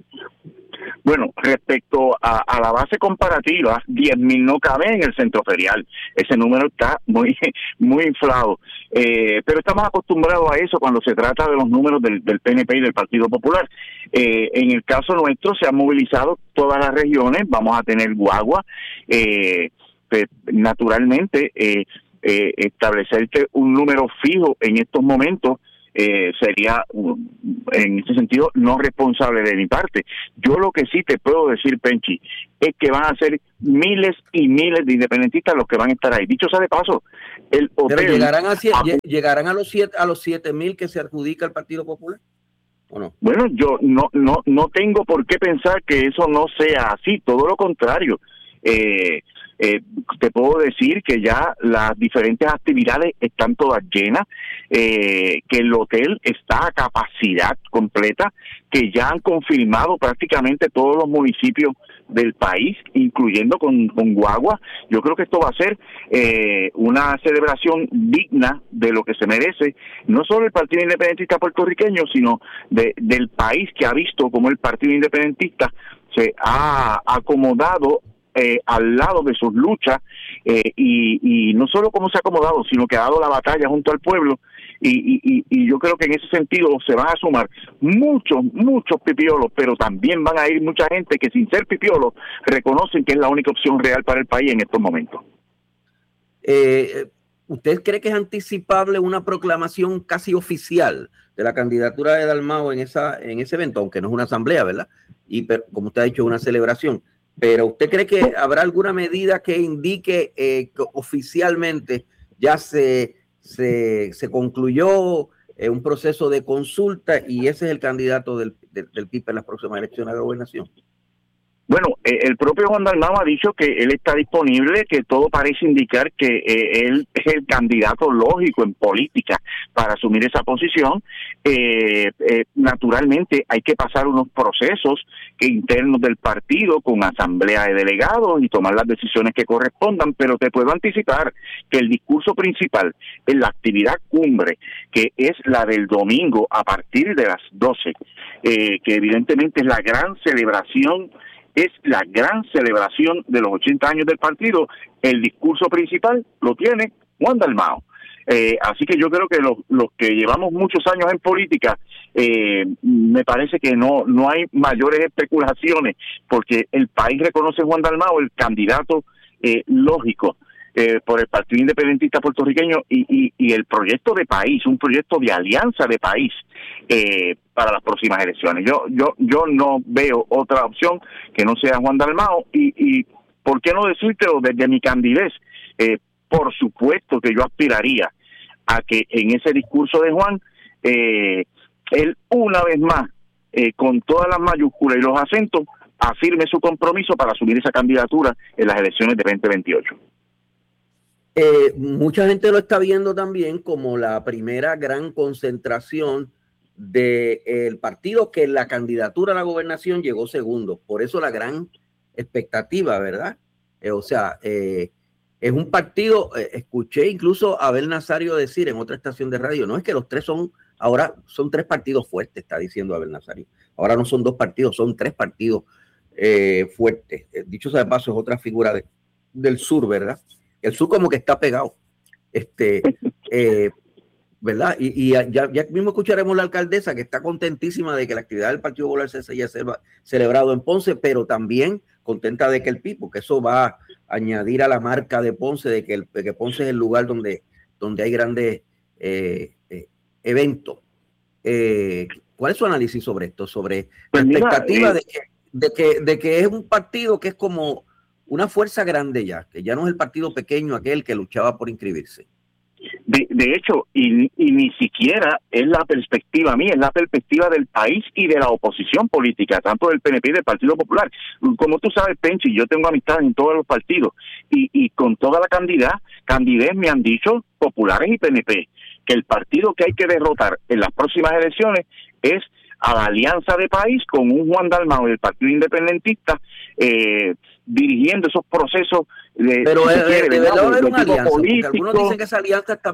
[SPEAKER 11] Bueno, respecto a, a la base comparativa, diez mil no cabe en el centro ferial. Ese número está muy muy inflado. Eh, pero estamos acostumbrados a eso cuando se trata de los números del, del P N P y del Partido Popular. Eh, en el caso nuestro se han movilizado todas las regiones, vamos a tener guagua. Eh, pues, naturalmente, eh, eh, establecerte un número fijo en estos momentos Eh, sería, en ese sentido, no responsable de mi parte. Yo lo que sí te puedo decir, Penchi, es que van a ser miles y miles de independentistas los que van a estar ahí. Dicho sea de paso, el hotel...
[SPEAKER 10] ¿Pero llegarán a, a, llegarán a los siete a los siete mil que se adjudica el Partido Popular? ¿O no?
[SPEAKER 11] Bueno, yo no, no, no tengo por qué pensar que eso no sea así, todo lo contrario. Eh, Eh, te puedo decir que ya las diferentes actividades están todas llenas, eh, que el hotel está a capacidad completa, que ya han confirmado prácticamente todos los municipios del país, incluyendo con, con Guagua. Yo creo que esto va a ser eh, una celebración digna de lo que se merece, no solo el Partido Independentista puertorriqueño, sino de, del país, que ha visto cómo el Partido Independentista se ha acomodado Eh, al lado de sus luchas, eh, y, y no solo cómo se ha acomodado, sino que ha dado la batalla junto al pueblo, y, y, y yo creo que en ese sentido se van a sumar muchos, muchos pipiolos, pero también van a ir mucha gente que sin ser pipiolos reconocen que es la única opción real para el país en estos momentos.
[SPEAKER 10] Eh, ¿Usted cree que es anticipable una proclamación casi oficial de la candidatura de Dalmau en, esa, en ese evento, aunque no es una asamblea, ¿verdad? Y pero, como usted ha dicho, una celebración. Pero ¿usted cree que habrá alguna medida que indique eh, que oficialmente ya se, se, se concluyó eh, un proceso de consulta y ese es el candidato del, del, del P I P en las próximas elecciones de la gobernación?
[SPEAKER 11] Bueno, eh, el propio Juan Dalmau ha dicho que él está disponible, que todo parece indicar que eh, él es el candidato lógico en política para asumir esa posición. Eh, eh, naturalmente hay que pasar unos procesos que internos del partido con asamblea de delegados y tomar las decisiones que correspondan, pero te puedo anticipar que el discurso principal en la actividad cumbre, que es la del domingo a partir de las doce, eh, que evidentemente es la gran celebración es la gran celebración de los ochenta años del partido, el discurso principal lo tiene Juan Dalmau. Eh, así que yo creo que los, los que llevamos muchos años en política, eh, me parece que no, no hay mayores especulaciones, porque el país reconoce a Juan Dalmau el candidato eh, lógico eh, por el Partido Independentista puertorriqueño y, y, y el proyecto de país, un proyecto de alianza de país eh, para las próximas elecciones. Yo yo yo no veo otra opción que no sea Juan Dalmau y, y ¿por qué no decírtelo desde mi candidez? Eh, por supuesto que yo aspiraría a que en ese discurso de Juan, eh, él una vez más, eh, con todas las mayúsculas y los acentos, afirme su compromiso para asumir esa candidatura en las elecciones de veinte veintiocho.
[SPEAKER 10] Eh, mucha gente lo está viendo también como la primera gran concentración del partido que en la candidatura a la gobernación llegó segundo. Por eso la gran expectativa, ¿verdad? Eh, o sea, eh, es un partido, eh, escuché incluso a Abel Nazario decir en otra estación de radio, no es que los tres son, ahora son tres partidos fuertes, está diciendo Abel Nazario. Ahora no son dos partidos, son tres partidos eh, fuertes. Eh, dicho sea de paso, es otra figura de, del sur, ¿verdad? El sur como que está pegado, este, eh, ¿verdad? Y, y ya, ya mismo escucharemos la alcaldesa que está contentísima de que la actividad del Partido Popular se haya celebrado en Ponce, pero también contenta de que el P I P, porque eso va a añadir a la marca de Ponce, de que, el, de que Ponce es el lugar donde, donde hay grandes eh, eh, eventos. Eh, ¿Cuál es su análisis sobre esto? Sobre pues la mira, expectativa eh, de, que, de, que, de que es un partido que es como una fuerza grande ya, que ya no es el partido pequeño aquel que luchaba por inscribirse.
[SPEAKER 11] De, de hecho, y, y ni siquiera es la perspectiva mía, es la perspectiva del país y de la oposición política, tanto del P N P y del Partido Popular. Como tú sabes, Penchi, yo tengo amistades en todos los partidos y, y con toda la candidez, candidez me han dicho populares y P N P que el partido que hay que derrotar en las próximas elecciones es a la alianza de país con un Juan Dalmau del Partido Independentista eh, dirigiendo esos procesos de,
[SPEAKER 10] pero
[SPEAKER 11] si
[SPEAKER 10] de,
[SPEAKER 11] quiere,
[SPEAKER 10] de,
[SPEAKER 11] ¿verdad?
[SPEAKER 10] de, de, de una alianza,
[SPEAKER 11] político.
[SPEAKER 10] algunos dicen que esa alianza está,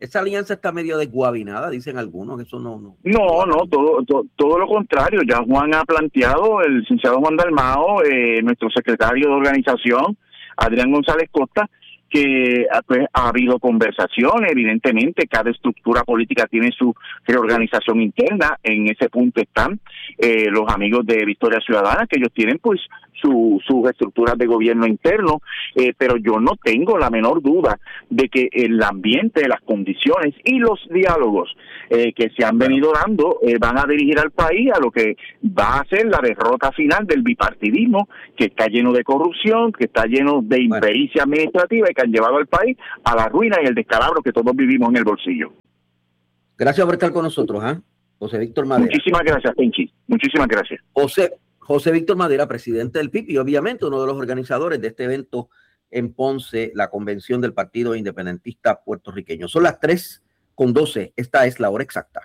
[SPEAKER 10] esa alianza está medio desguabinada, dicen algunos, eso no... No,
[SPEAKER 11] no, no todo, todo, todo lo contrario. Ya Juan ha planteado, el licenciado Juan Dalmao, eh, nuestro secretario de organización, Adrián González Costa, que pues, ha habido conversaciones, evidentemente cada estructura política tiene su reorganización interna, en ese punto están eh, los amigos de Victoria Ciudadana, que ellos tienen pues sus su estructuras de gobierno interno, eh, pero yo no tengo la menor duda de que el ambiente, las condiciones y los diálogos eh, que se han venido dando eh, van a dirigir al país a lo que va a ser la derrota final del bipartidismo, que está lleno de corrupción, que está lleno de impericia administrativa y que han llevado al país a la ruina y el descalabro que todos vivimos en el bolsillo.
[SPEAKER 10] Gracias por estar con nosotros, ¿eh? José Víctor Madera.
[SPEAKER 11] Muchísimas gracias, Penchi. Muchísimas gracias.
[SPEAKER 10] José, José Víctor Madera, presidente del P I B y obviamente uno de los organizadores de este evento en Ponce, la convención del Partido Independentista Puertorriqueño. Son las tres con doce. Esta es la hora exacta.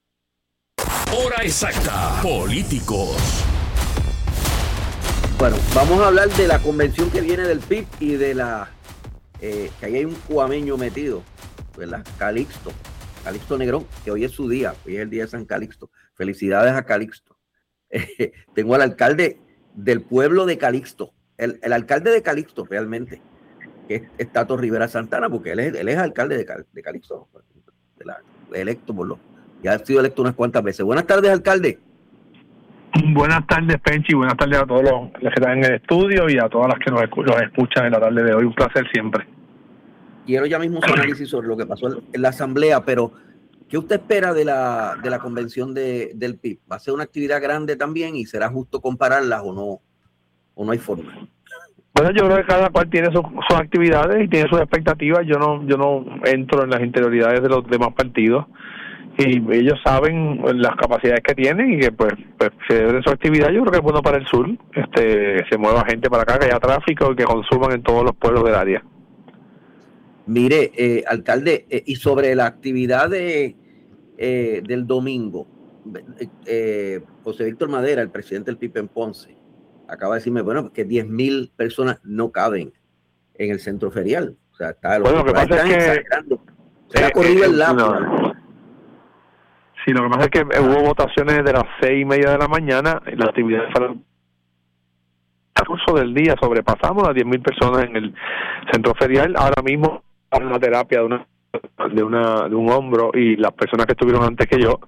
[SPEAKER 4] Hora exacta. Políticos.
[SPEAKER 10] Bueno, vamos a hablar de la convención que viene del P I B y de la... Eh, que ahí hay un cuameño metido, ¿verdad? Calixto. Calixto Negrón, que hoy es su día. Hoy es el día de San Calixto. Felicidades a Calixto. Eh, tengo al alcalde del pueblo de Calixto, el, el alcalde de Calixto realmente, que es Tato Rivera Santana, porque él es, él es alcalde de, Cal, de Calixto, de la, electo por lo, ya ha sido electo unas cuantas veces. Buenas tardes, alcalde.
[SPEAKER 12] Buenas tardes, Penchi, buenas tardes a todos los, los que están en el estudio y a todas las que nos, nos escuchan en la tarde de hoy. Un placer siempre.
[SPEAKER 10] Quiero ya mismo su análisis sobre lo que pasó en la asamblea, pero ¿qué usted espera de la, de la convención de, del P I B? ¿Va a ser una actividad grande también y será justo compararlas o no, o no hay forma?
[SPEAKER 12] Bueno, yo creo que cada cual tiene sus, sus actividades y tiene sus expectativas. Yo no yo no entro en las interioridades de los demás partidos y ellos saben las capacidades que tienen y que pues, pues se debe de su actividad. Yo creo que es bueno para el sur, este, se mueva gente para acá, que haya tráfico y que consuman en todos los pueblos del área.
[SPEAKER 10] Mire, eh, alcalde, eh, y sobre la actividad de, eh, del domingo, eh, José Víctor Madera, el presidente del P I B en Ponce, acaba de decirme, bueno, que diez mil personas no caben en el centro ferial. O sea, está,
[SPEAKER 12] bueno, lo que pasa es que
[SPEAKER 10] se ha corrido el lápiz.
[SPEAKER 12] No. Sí, lo que pasa es que hubo votaciones de las seis y media de la mañana y la actividad fue al curso del día, sobrepasamos las diez mil personas en el centro ferial. Ahora mismo una terapia de una de una de un hombro y las personas que estuvieron antes que yo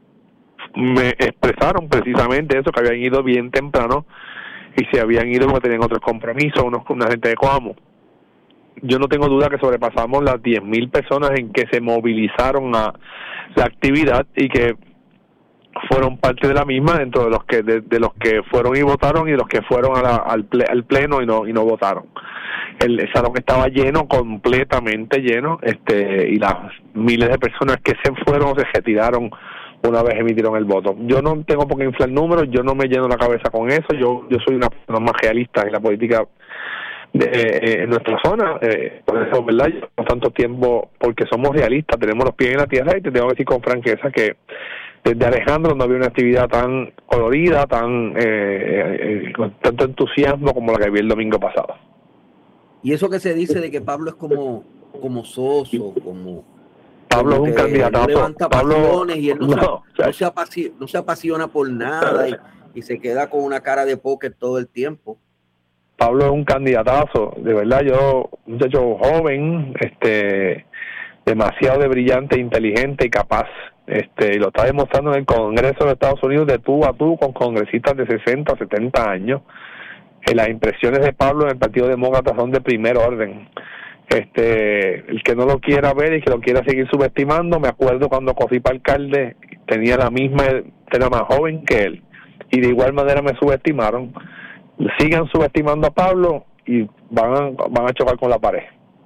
[SPEAKER 12] me expresaron precisamente eso, que habían ido bien temprano y se habían ido porque tenían otros compromisos, unos con una gente de Coamo. Yo no tengo duda que sobrepasamos las diez mil personas en que se movilizaron a la actividad y que fueron parte de la misma dentro de los que de, de los que fueron y votaron y los que fueron a la, al, ple, al pleno y no y no votaron. El, el salón estaba lleno, completamente lleno, este y las miles de personas que se fueron o se retiraron una vez emitieron el voto. Yo no tengo por qué inflar números, yo no me lleno la cabeza con eso. Yo yo soy una persona más realista en la política de, eh, en nuestra zona, eh, por eso, ¿verdad? Llevamos tanto tiempo porque somos realistas, tenemos los pies en la tierra y te tengo que decir con franqueza que desde Alejandro no había una actividad tan colorida, tan eh, eh, con tanto entusiasmo como la que vi el domingo pasado.
[SPEAKER 10] Y eso que se dice de que Pablo es como como soso, como
[SPEAKER 12] Pablo como es un candidato.
[SPEAKER 10] No levanta
[SPEAKER 12] Pablo,
[SPEAKER 10] pasiones y él no,
[SPEAKER 12] no,
[SPEAKER 10] se, no, se apasiona, no se apasiona por nada y, y se queda con una cara de póker todo el tiempo.
[SPEAKER 12] Pablo es un candidatazo, de verdad. Yo, un muchacho joven, este, demasiado de brillante, inteligente y capaz. Este, y lo está demostrando en el Congreso de Estados Unidos de tú a tú con congresistas de sesenta, setenta años. Eh, las impresiones de Pablo en el Partido Demócrata son de primer orden. Este, el que no lo quiera ver y que lo quiera seguir subestimando, me acuerdo cuando corrí para alcalde, tenía la misma, era más joven que él, y de igual manera me subestimaron. Sigan subestimando a Pablo y van a, van a chocar con la pared.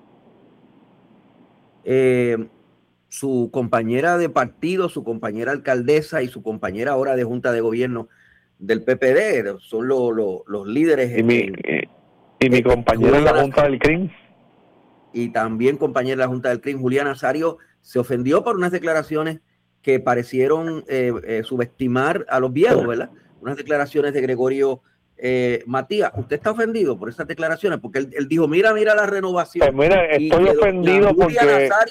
[SPEAKER 10] Eh, su compañera de partido, su compañera alcaldesa y su compañera ahora de Junta de Gobierno del P P D son lo, lo, los líderes.
[SPEAKER 12] Y mi, en, y mi compañera en la Junta del C R I M.
[SPEAKER 10] Y también compañera de la Junta del C R I M, Julián Nazario, se ofendió por unas declaraciones que parecieron eh, eh, subestimar a los viejos, ¿verdad? Unas declaraciones de Gregorio Eh, Matías. ¿Usted está ofendido por esas declaraciones? Porque él, él dijo, mira, mira la renovación.
[SPEAKER 12] Pues mira, estoy ofendido porque...
[SPEAKER 10] Nazario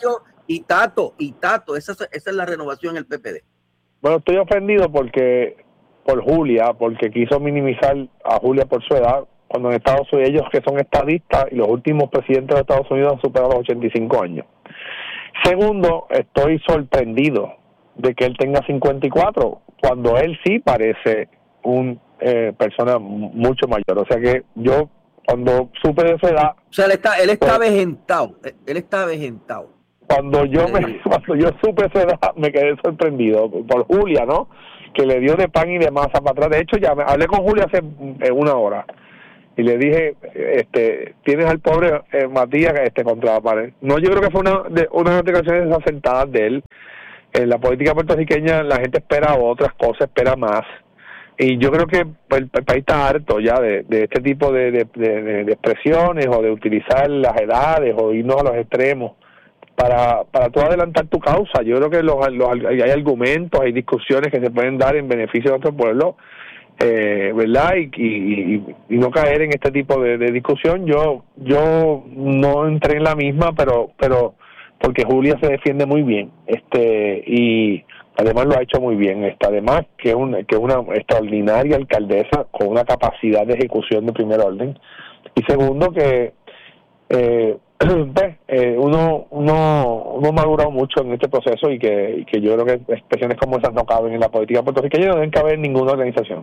[SPEAKER 10] y Tato, y Tato, esa, esa es la renovación en el P P D.
[SPEAKER 12] Bueno, estoy ofendido porque por Julia, porque quiso minimizar a Julia por su edad, cuando en Estados Unidos ellos que son estadistas y los últimos presidentes de Estados Unidos han superado los ochenta y cinco años. Segundo, estoy sorprendido de que él tenga cincuenta y cuatro, cuando él sí parece una eh, persona mucho mayor. O sea que yo, cuando supe de su edad...
[SPEAKER 10] O sea, él está, él está
[SPEAKER 12] pues,
[SPEAKER 10] avejentado, él está avejentado.
[SPEAKER 12] Cuando yo, me, cuando yo supe esa edad, me quedé sorprendido por Julia, ¿no? Que le dio de pan y de masa para atrás. De hecho, ya me, hablé con Julia hace eh, una hora y le dije, este, tienes al pobre eh, Matías este, contra la pared. No, yo creo que fue una de unas declaraciones asentadas de él. En la política puertorriqueña la gente espera otras cosas, espera más. Y yo creo que el, el país está harto ya de, de este tipo de, de, de, de expresiones o de utilizar las edades o irnos a los extremos para para tú adelantar tu causa. Yo creo que los, los hay argumentos, hay discusiones que se pueden dar en beneficio de nuestro pueblo, eh, ¿verdad? Y, y, y no caer en este tipo de, de discusión. Yo yo no entré en la misma, pero pero porque Julia se defiende muy bien, este y además lo ha hecho muy bien. Esta además que es una que es una extraordinaria alcaldesa con una capacidad de ejecución de primer orden, y segundo que eh, pues, eh, uno uno uno ha madurado mucho en este proceso y que, y que yo creo que expresiones como esas no caben en la política puertorriqueña, no deben caber en ninguna organización.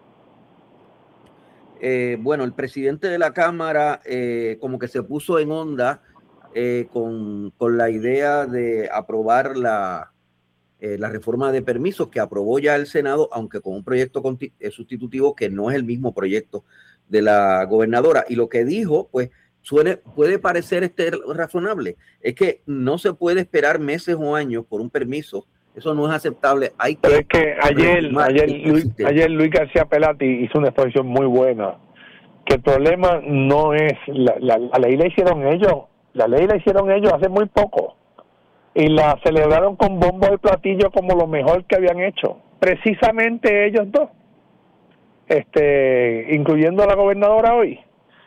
[SPEAKER 10] Eh, bueno, el presidente de la Cámara eh, como que se puso en onda eh, con, con la idea de aprobar la, eh, la reforma de permisos que aprobó ya el Senado, aunque con un proyecto conti- eh, sustitutivo que no es el mismo proyecto de la gobernadora. Y lo que dijo, pues, Suele, puede parecer este razonable, es que no se puede esperar meses o años por un permiso, eso no es aceptable. Hay que
[SPEAKER 12] Pero es que ayer, ayer, Luis, ayer Luis García Pelati hizo una exposición muy buena, que el problema no es, la, la, la ley la hicieron ellos, la ley la hicieron ellos hace muy poco, y la celebraron con bombo y platillo como lo mejor que habían hecho, precisamente ellos dos, este incluyendo a la gobernadora hoy.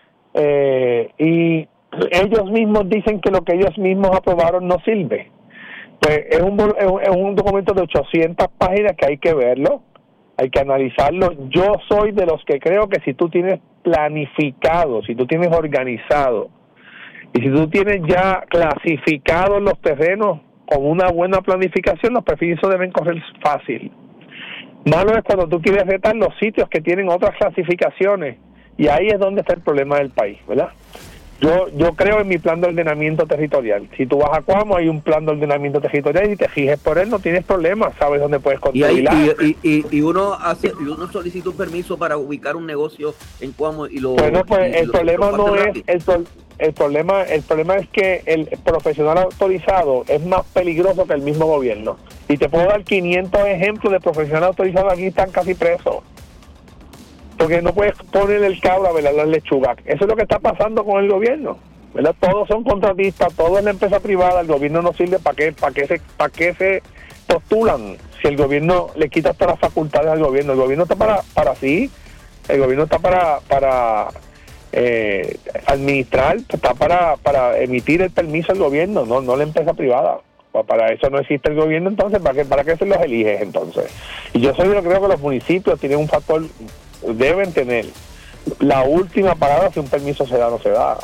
[SPEAKER 12] Eh, y ellos mismos dicen que lo que ellos mismos aprobaron no sirve. Pues es un, es un, es un documento de ochocientas páginas que hay que verlo, hay que analizarlo. Yo soy de los que creo que si tú tienes planificado, si tú tienes organizado y si tú tienes ya clasificados los terrenos con una buena planificación, los permisos deben correr fácil. Malo es cuando tú quieres retar los sitios que tienen otras clasificaciones. Y ahí es donde está el problema del país, ¿verdad? Yo yo creo en mi plan de ordenamiento territorial. Si tú vas a Cuamo, hay un plan de ordenamiento territorial y te fijes por él, no tienes problema, sabes dónde puedes controlar.
[SPEAKER 10] Y, hay, y, y, y, y uno hace y uno solicita un permiso para ubicar un negocio en Cuamo y lo...
[SPEAKER 12] Bueno, pues
[SPEAKER 10] y,
[SPEAKER 12] el
[SPEAKER 10] lo,
[SPEAKER 12] problema
[SPEAKER 10] lo
[SPEAKER 12] no es... El, el, problema, el problema es que el profesional autorizado es más peligroso que el mismo gobierno. Y te puedo dar quinientos ejemplos de profesionales autorizados aquí están casi presos. Porque no puedes poner el cabra a velar las lechugas. Eso es lo que está pasando con el gobierno, ¿verdad? Todos son contratistas, todo es la empresa privada, el gobierno no sirve. ¿Para qué, para qué, se, para qué se postulan si el gobierno le quita todas las facultades al gobierno? El gobierno está para para sí, el gobierno está para para eh, administrar, está para para emitir el permiso al gobierno, no no la empresa privada. Para eso no existe el gobierno, entonces, ¿para qué, para qué se los eliges entonces? Y yo soy de lo que creo que los municipios tienen un factor, deben tener la última palabra si un permiso se da o no se da.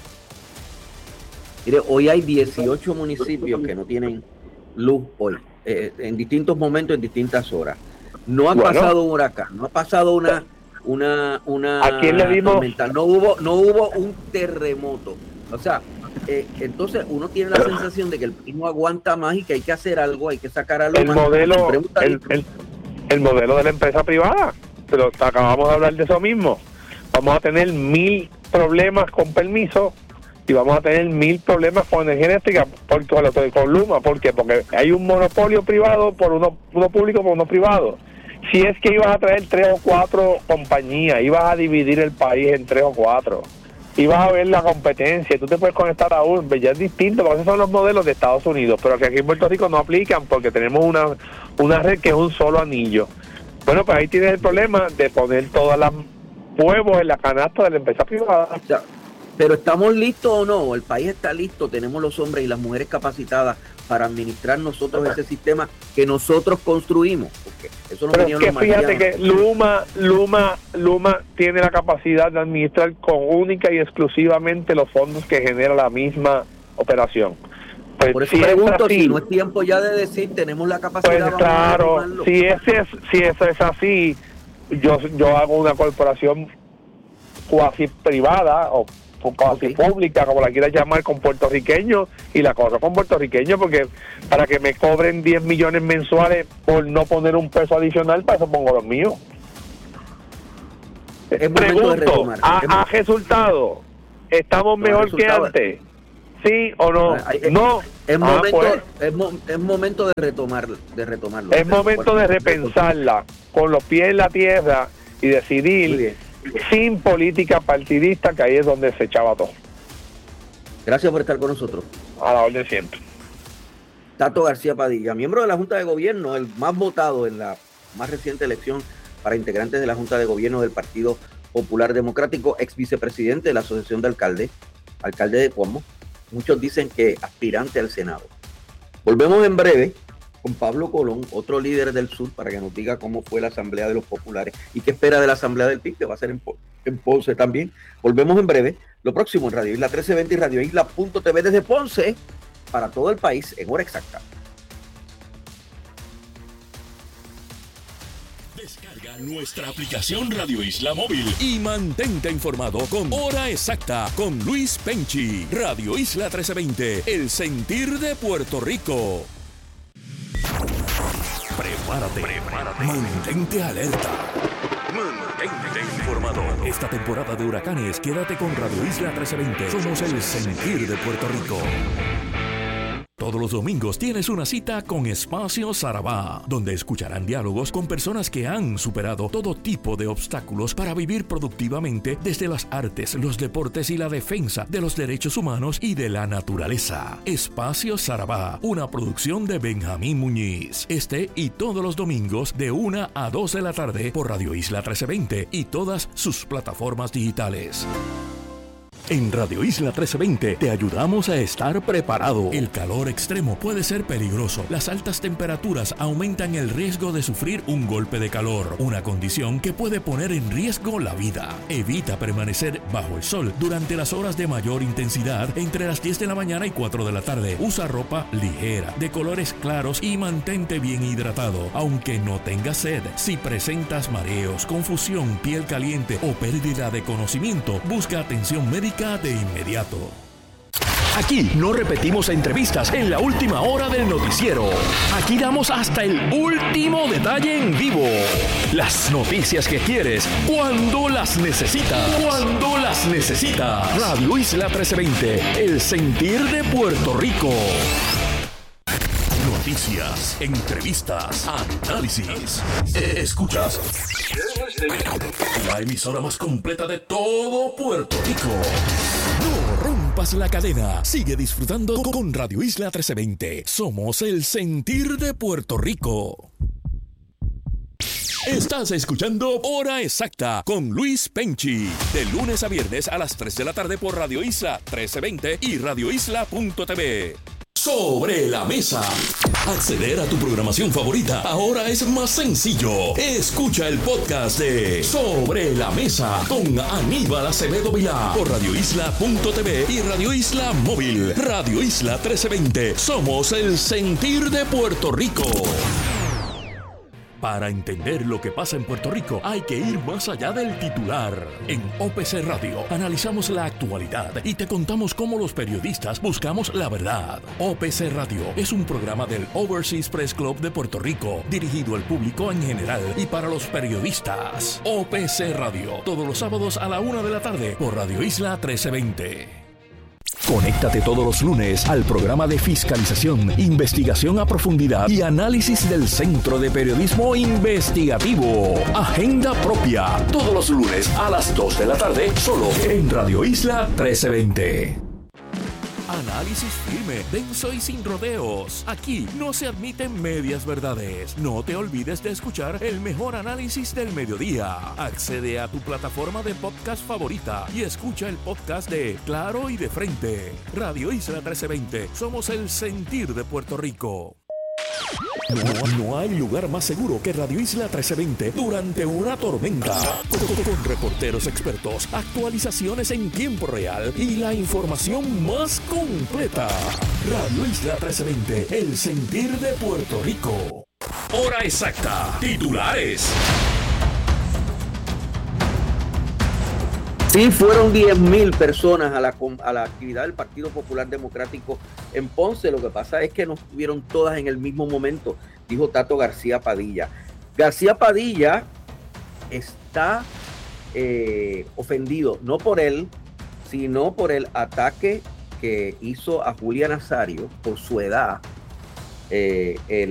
[SPEAKER 10] Mire, hoy hay dieciocho municipios que no tienen luz hoy, eh, en distintos momentos, en distintas horas. No ha bueno, pasado un huracán, no ha pasado una una una
[SPEAKER 12] ¿a quién le dimos?
[SPEAKER 10] tormenta, no hubo no hubo un terremoto. O sea, eh, entonces uno tiene la sensación de que el país no aguanta más y que hay que hacer algo, hay que sacar algo
[SPEAKER 12] el
[SPEAKER 10] más.
[SPEAKER 12] Modelo, el, el, el modelo de la empresa privada, pero acabamos de hablar de eso mismo. Vamos a tener mil problemas con permiso y vamos a tener mil problemas con energía eléctrica por, con, con Luma. ¿Por qué? Porque hay un monopolio privado por uno, uno público por uno privado. Si es que ibas a traer tres o cuatro compañías, ibas a dividir el país en tres o cuatro, ibas a ver la competencia, tú te puedes conectar a uno, ya es distinto, porque esos son los modelos de Estados Unidos, pero que aquí en Puerto Rico no aplican porque tenemos una, una red que es un solo anillo. Bueno, pues ahí tienes el problema de poner todas las huevos en la canasta de la empresa privada.
[SPEAKER 10] O sea, pero ¿estamos listos o no? El país está listo, tenemos los hombres y las mujeres capacitadas para administrar nosotros ese sistema que nosotros construimos. Porque eso no
[SPEAKER 12] Pero
[SPEAKER 10] venía
[SPEAKER 12] es que
[SPEAKER 10] los
[SPEAKER 12] fíjate
[SPEAKER 10] marcianos.
[SPEAKER 12] que Luma, Luma, Luma tiene la capacidad de administrar con única y exclusivamente los fondos que genera la misma operación. Pues
[SPEAKER 10] Por eso
[SPEAKER 12] si
[SPEAKER 10] pregunto,
[SPEAKER 12] es así,
[SPEAKER 10] si no es tiempo ya de decir, tenemos la capacidad.
[SPEAKER 12] pues
[SPEAKER 10] vamos a
[SPEAKER 12] claro,
[SPEAKER 10] retomarlo.
[SPEAKER 12] si ese es, si eso es así, yo yo hago una corporación cuasi privada o cuasi
[SPEAKER 10] Ok.
[SPEAKER 12] pública, como la quieras llamar, con puertorriqueños, y la corro con puertorriqueños, porque para que me cobren diez millones mensuales por no poner un peso adicional, para eso pongo los míos.
[SPEAKER 10] Es momento de
[SPEAKER 12] Pregunto,
[SPEAKER 10] retomar.
[SPEAKER 12] ¿ha,
[SPEAKER 10] Es-
[SPEAKER 12] ha resultado? ¿Estamos
[SPEAKER 10] No ha
[SPEAKER 12] mejor que
[SPEAKER 10] resultado.
[SPEAKER 12] antes? ¿Sí o no?
[SPEAKER 10] Ay, es-
[SPEAKER 12] No.
[SPEAKER 10] Es,
[SPEAKER 12] Ah,
[SPEAKER 10] momento,
[SPEAKER 12] pues,
[SPEAKER 10] es, mo- es momento de retomar, de retomarlo.
[SPEAKER 12] es momento de repensarla con los pies en la tierra y
[SPEAKER 10] Muy
[SPEAKER 12] decidir
[SPEAKER 10] bien.
[SPEAKER 12] sin política partidista, que ahí es donde se echaba todo.
[SPEAKER 10] Gracias por estar con nosotros.
[SPEAKER 12] A la orden siempre.
[SPEAKER 10] Tato García Padilla, miembro de la Junta de Gobierno, el más votado en la más reciente elección para integrantes de la Junta de Gobierno del Partido Popular Democrático, ex vicepresidente de la Asociación de Alcaldes, alcalde de Cuomo. Muchos dicen que aspirante al Senado. Volvemos en breve con Pablo Colón, otro líder del sur, para que nos diga cómo fue la Asamblea de los Populares y qué espera de la Asamblea del P I B, que va a ser en, Po- en Ponce también. Volvemos en breve. Lo próximo en Radio Isla trece veinte y Radio Isla punto t v desde Ponce para todo el país en hora exacta.
[SPEAKER 4] Descarga nuestra aplicación Radio Isla Móvil y mantente informado con Hora Exacta con Luis Penchi. Radio Isla trece veinte, el sentir de Puerto Rico. Prepárate, prepárate. Mantente alerta. Mantente informado. Esta temporada de huracanes, quédate con Radio Isla trece veinte. Somos el sentir de Puerto Rico. Todos los domingos tienes una cita con Espacio Sarabá, donde escucharán diálogos con personas que han superado todo tipo de obstáculos para vivir productivamente desde las artes, los deportes y la defensa de los derechos humanos y de la naturaleza. Espacio Sarabá, una producción de Benjamín Muñiz. Este y todos los domingos de una a dos de la tarde por Radio Isla trece veinte y todas sus plataformas digitales. En Radio Isla trece veinte te ayudamos a estar preparado. El calor extremo puede ser peligroso. Las altas temperaturas aumentan el riesgo de sufrir un golpe de calor, una condición que puede poner en riesgo la vida. Evita permanecer bajo el sol durante las horas de mayor intensidad entre las diez de la mañana y cuatro de la tarde. Usa ropa ligera, de colores claros y mantente bien hidratado, aunque no tengas sed. Si presentas mareos, confusión, piel caliente o pérdida de conocimiento, busca atención médica de inmediato. Aquí no repetimos entrevistas en la última hora del noticiero. Aquí damos hasta el último detalle en vivo. Las noticias que quieres cuando las necesitas. Cuando las necesitas. Radio Isla trece veinte, el sentir de Puerto Rico. Noticias, entrevistas, análisis. Escuchas la emisora más completa de todo Puerto Rico. No rompas la cadena. Sigue disfrutando con Radio Isla trece veinte. Somos el sentir de Puerto Rico. Estás escuchando Hora Exacta con Luis Penchi. De lunes a viernes a las tres de la tarde por Radio Isla trece veinte y radio isla punto t v. Sobre la mesa. Acceder a tu programación favorita ahora es más sencillo. Escucha el podcast de Sobre la Mesa con Aníbal Acevedo Vilá por radio isla punto t v y Radio Isla Móvil. Radio Isla trece veinte. Somos el sentir de Puerto Rico. Para entender lo que pasa en Puerto Rico hay que ir más allá del titular. En O P C Radio analizamos la actualidad y te contamos cómo los periodistas buscamos la verdad. O P C Radio es un programa del Overseas Press Club de Puerto Rico, dirigido al público en general y para los periodistas. O P C Radio, todos los sábados a la una de la tarde por Radio Isla trece veinte. Conéctate todos los lunes al programa de fiscalización, investigación a profundidad y análisis del Centro de Periodismo Investigativo. Agenda Propia, todos los lunes a las dos de la tarde, solo en Radio Isla trece veinte. Análisis firme, denso y sin rodeos. Aquí no se admiten medias verdades. No te olvides de escuchar el mejor análisis del mediodía. Accede a tu plataforma de podcast favorita y escucha el podcast de Claro y de Frente. Radio Isla trece veinte. Somos el sentir de Puerto Rico. No, no hay lugar más seguro que Radio Isla trece veinte durante una tormenta. Con, con reporteros expertos, actualizaciones en tiempo real y la información más completa. Radio Isla trece veinte, el sentir de Puerto Rico. Hora exacta. Titulares.
[SPEAKER 10] Sí, fueron diez mil personas a la, a la actividad del Partido Popular Democrático en Ponce. Lo que pasa es que no estuvieron todas en el mismo momento, dijo Tato García Padilla. García Padilla está eh, ofendido, no por él, sino por el ataque que hizo a Julia Nazario por su edad. Eh, el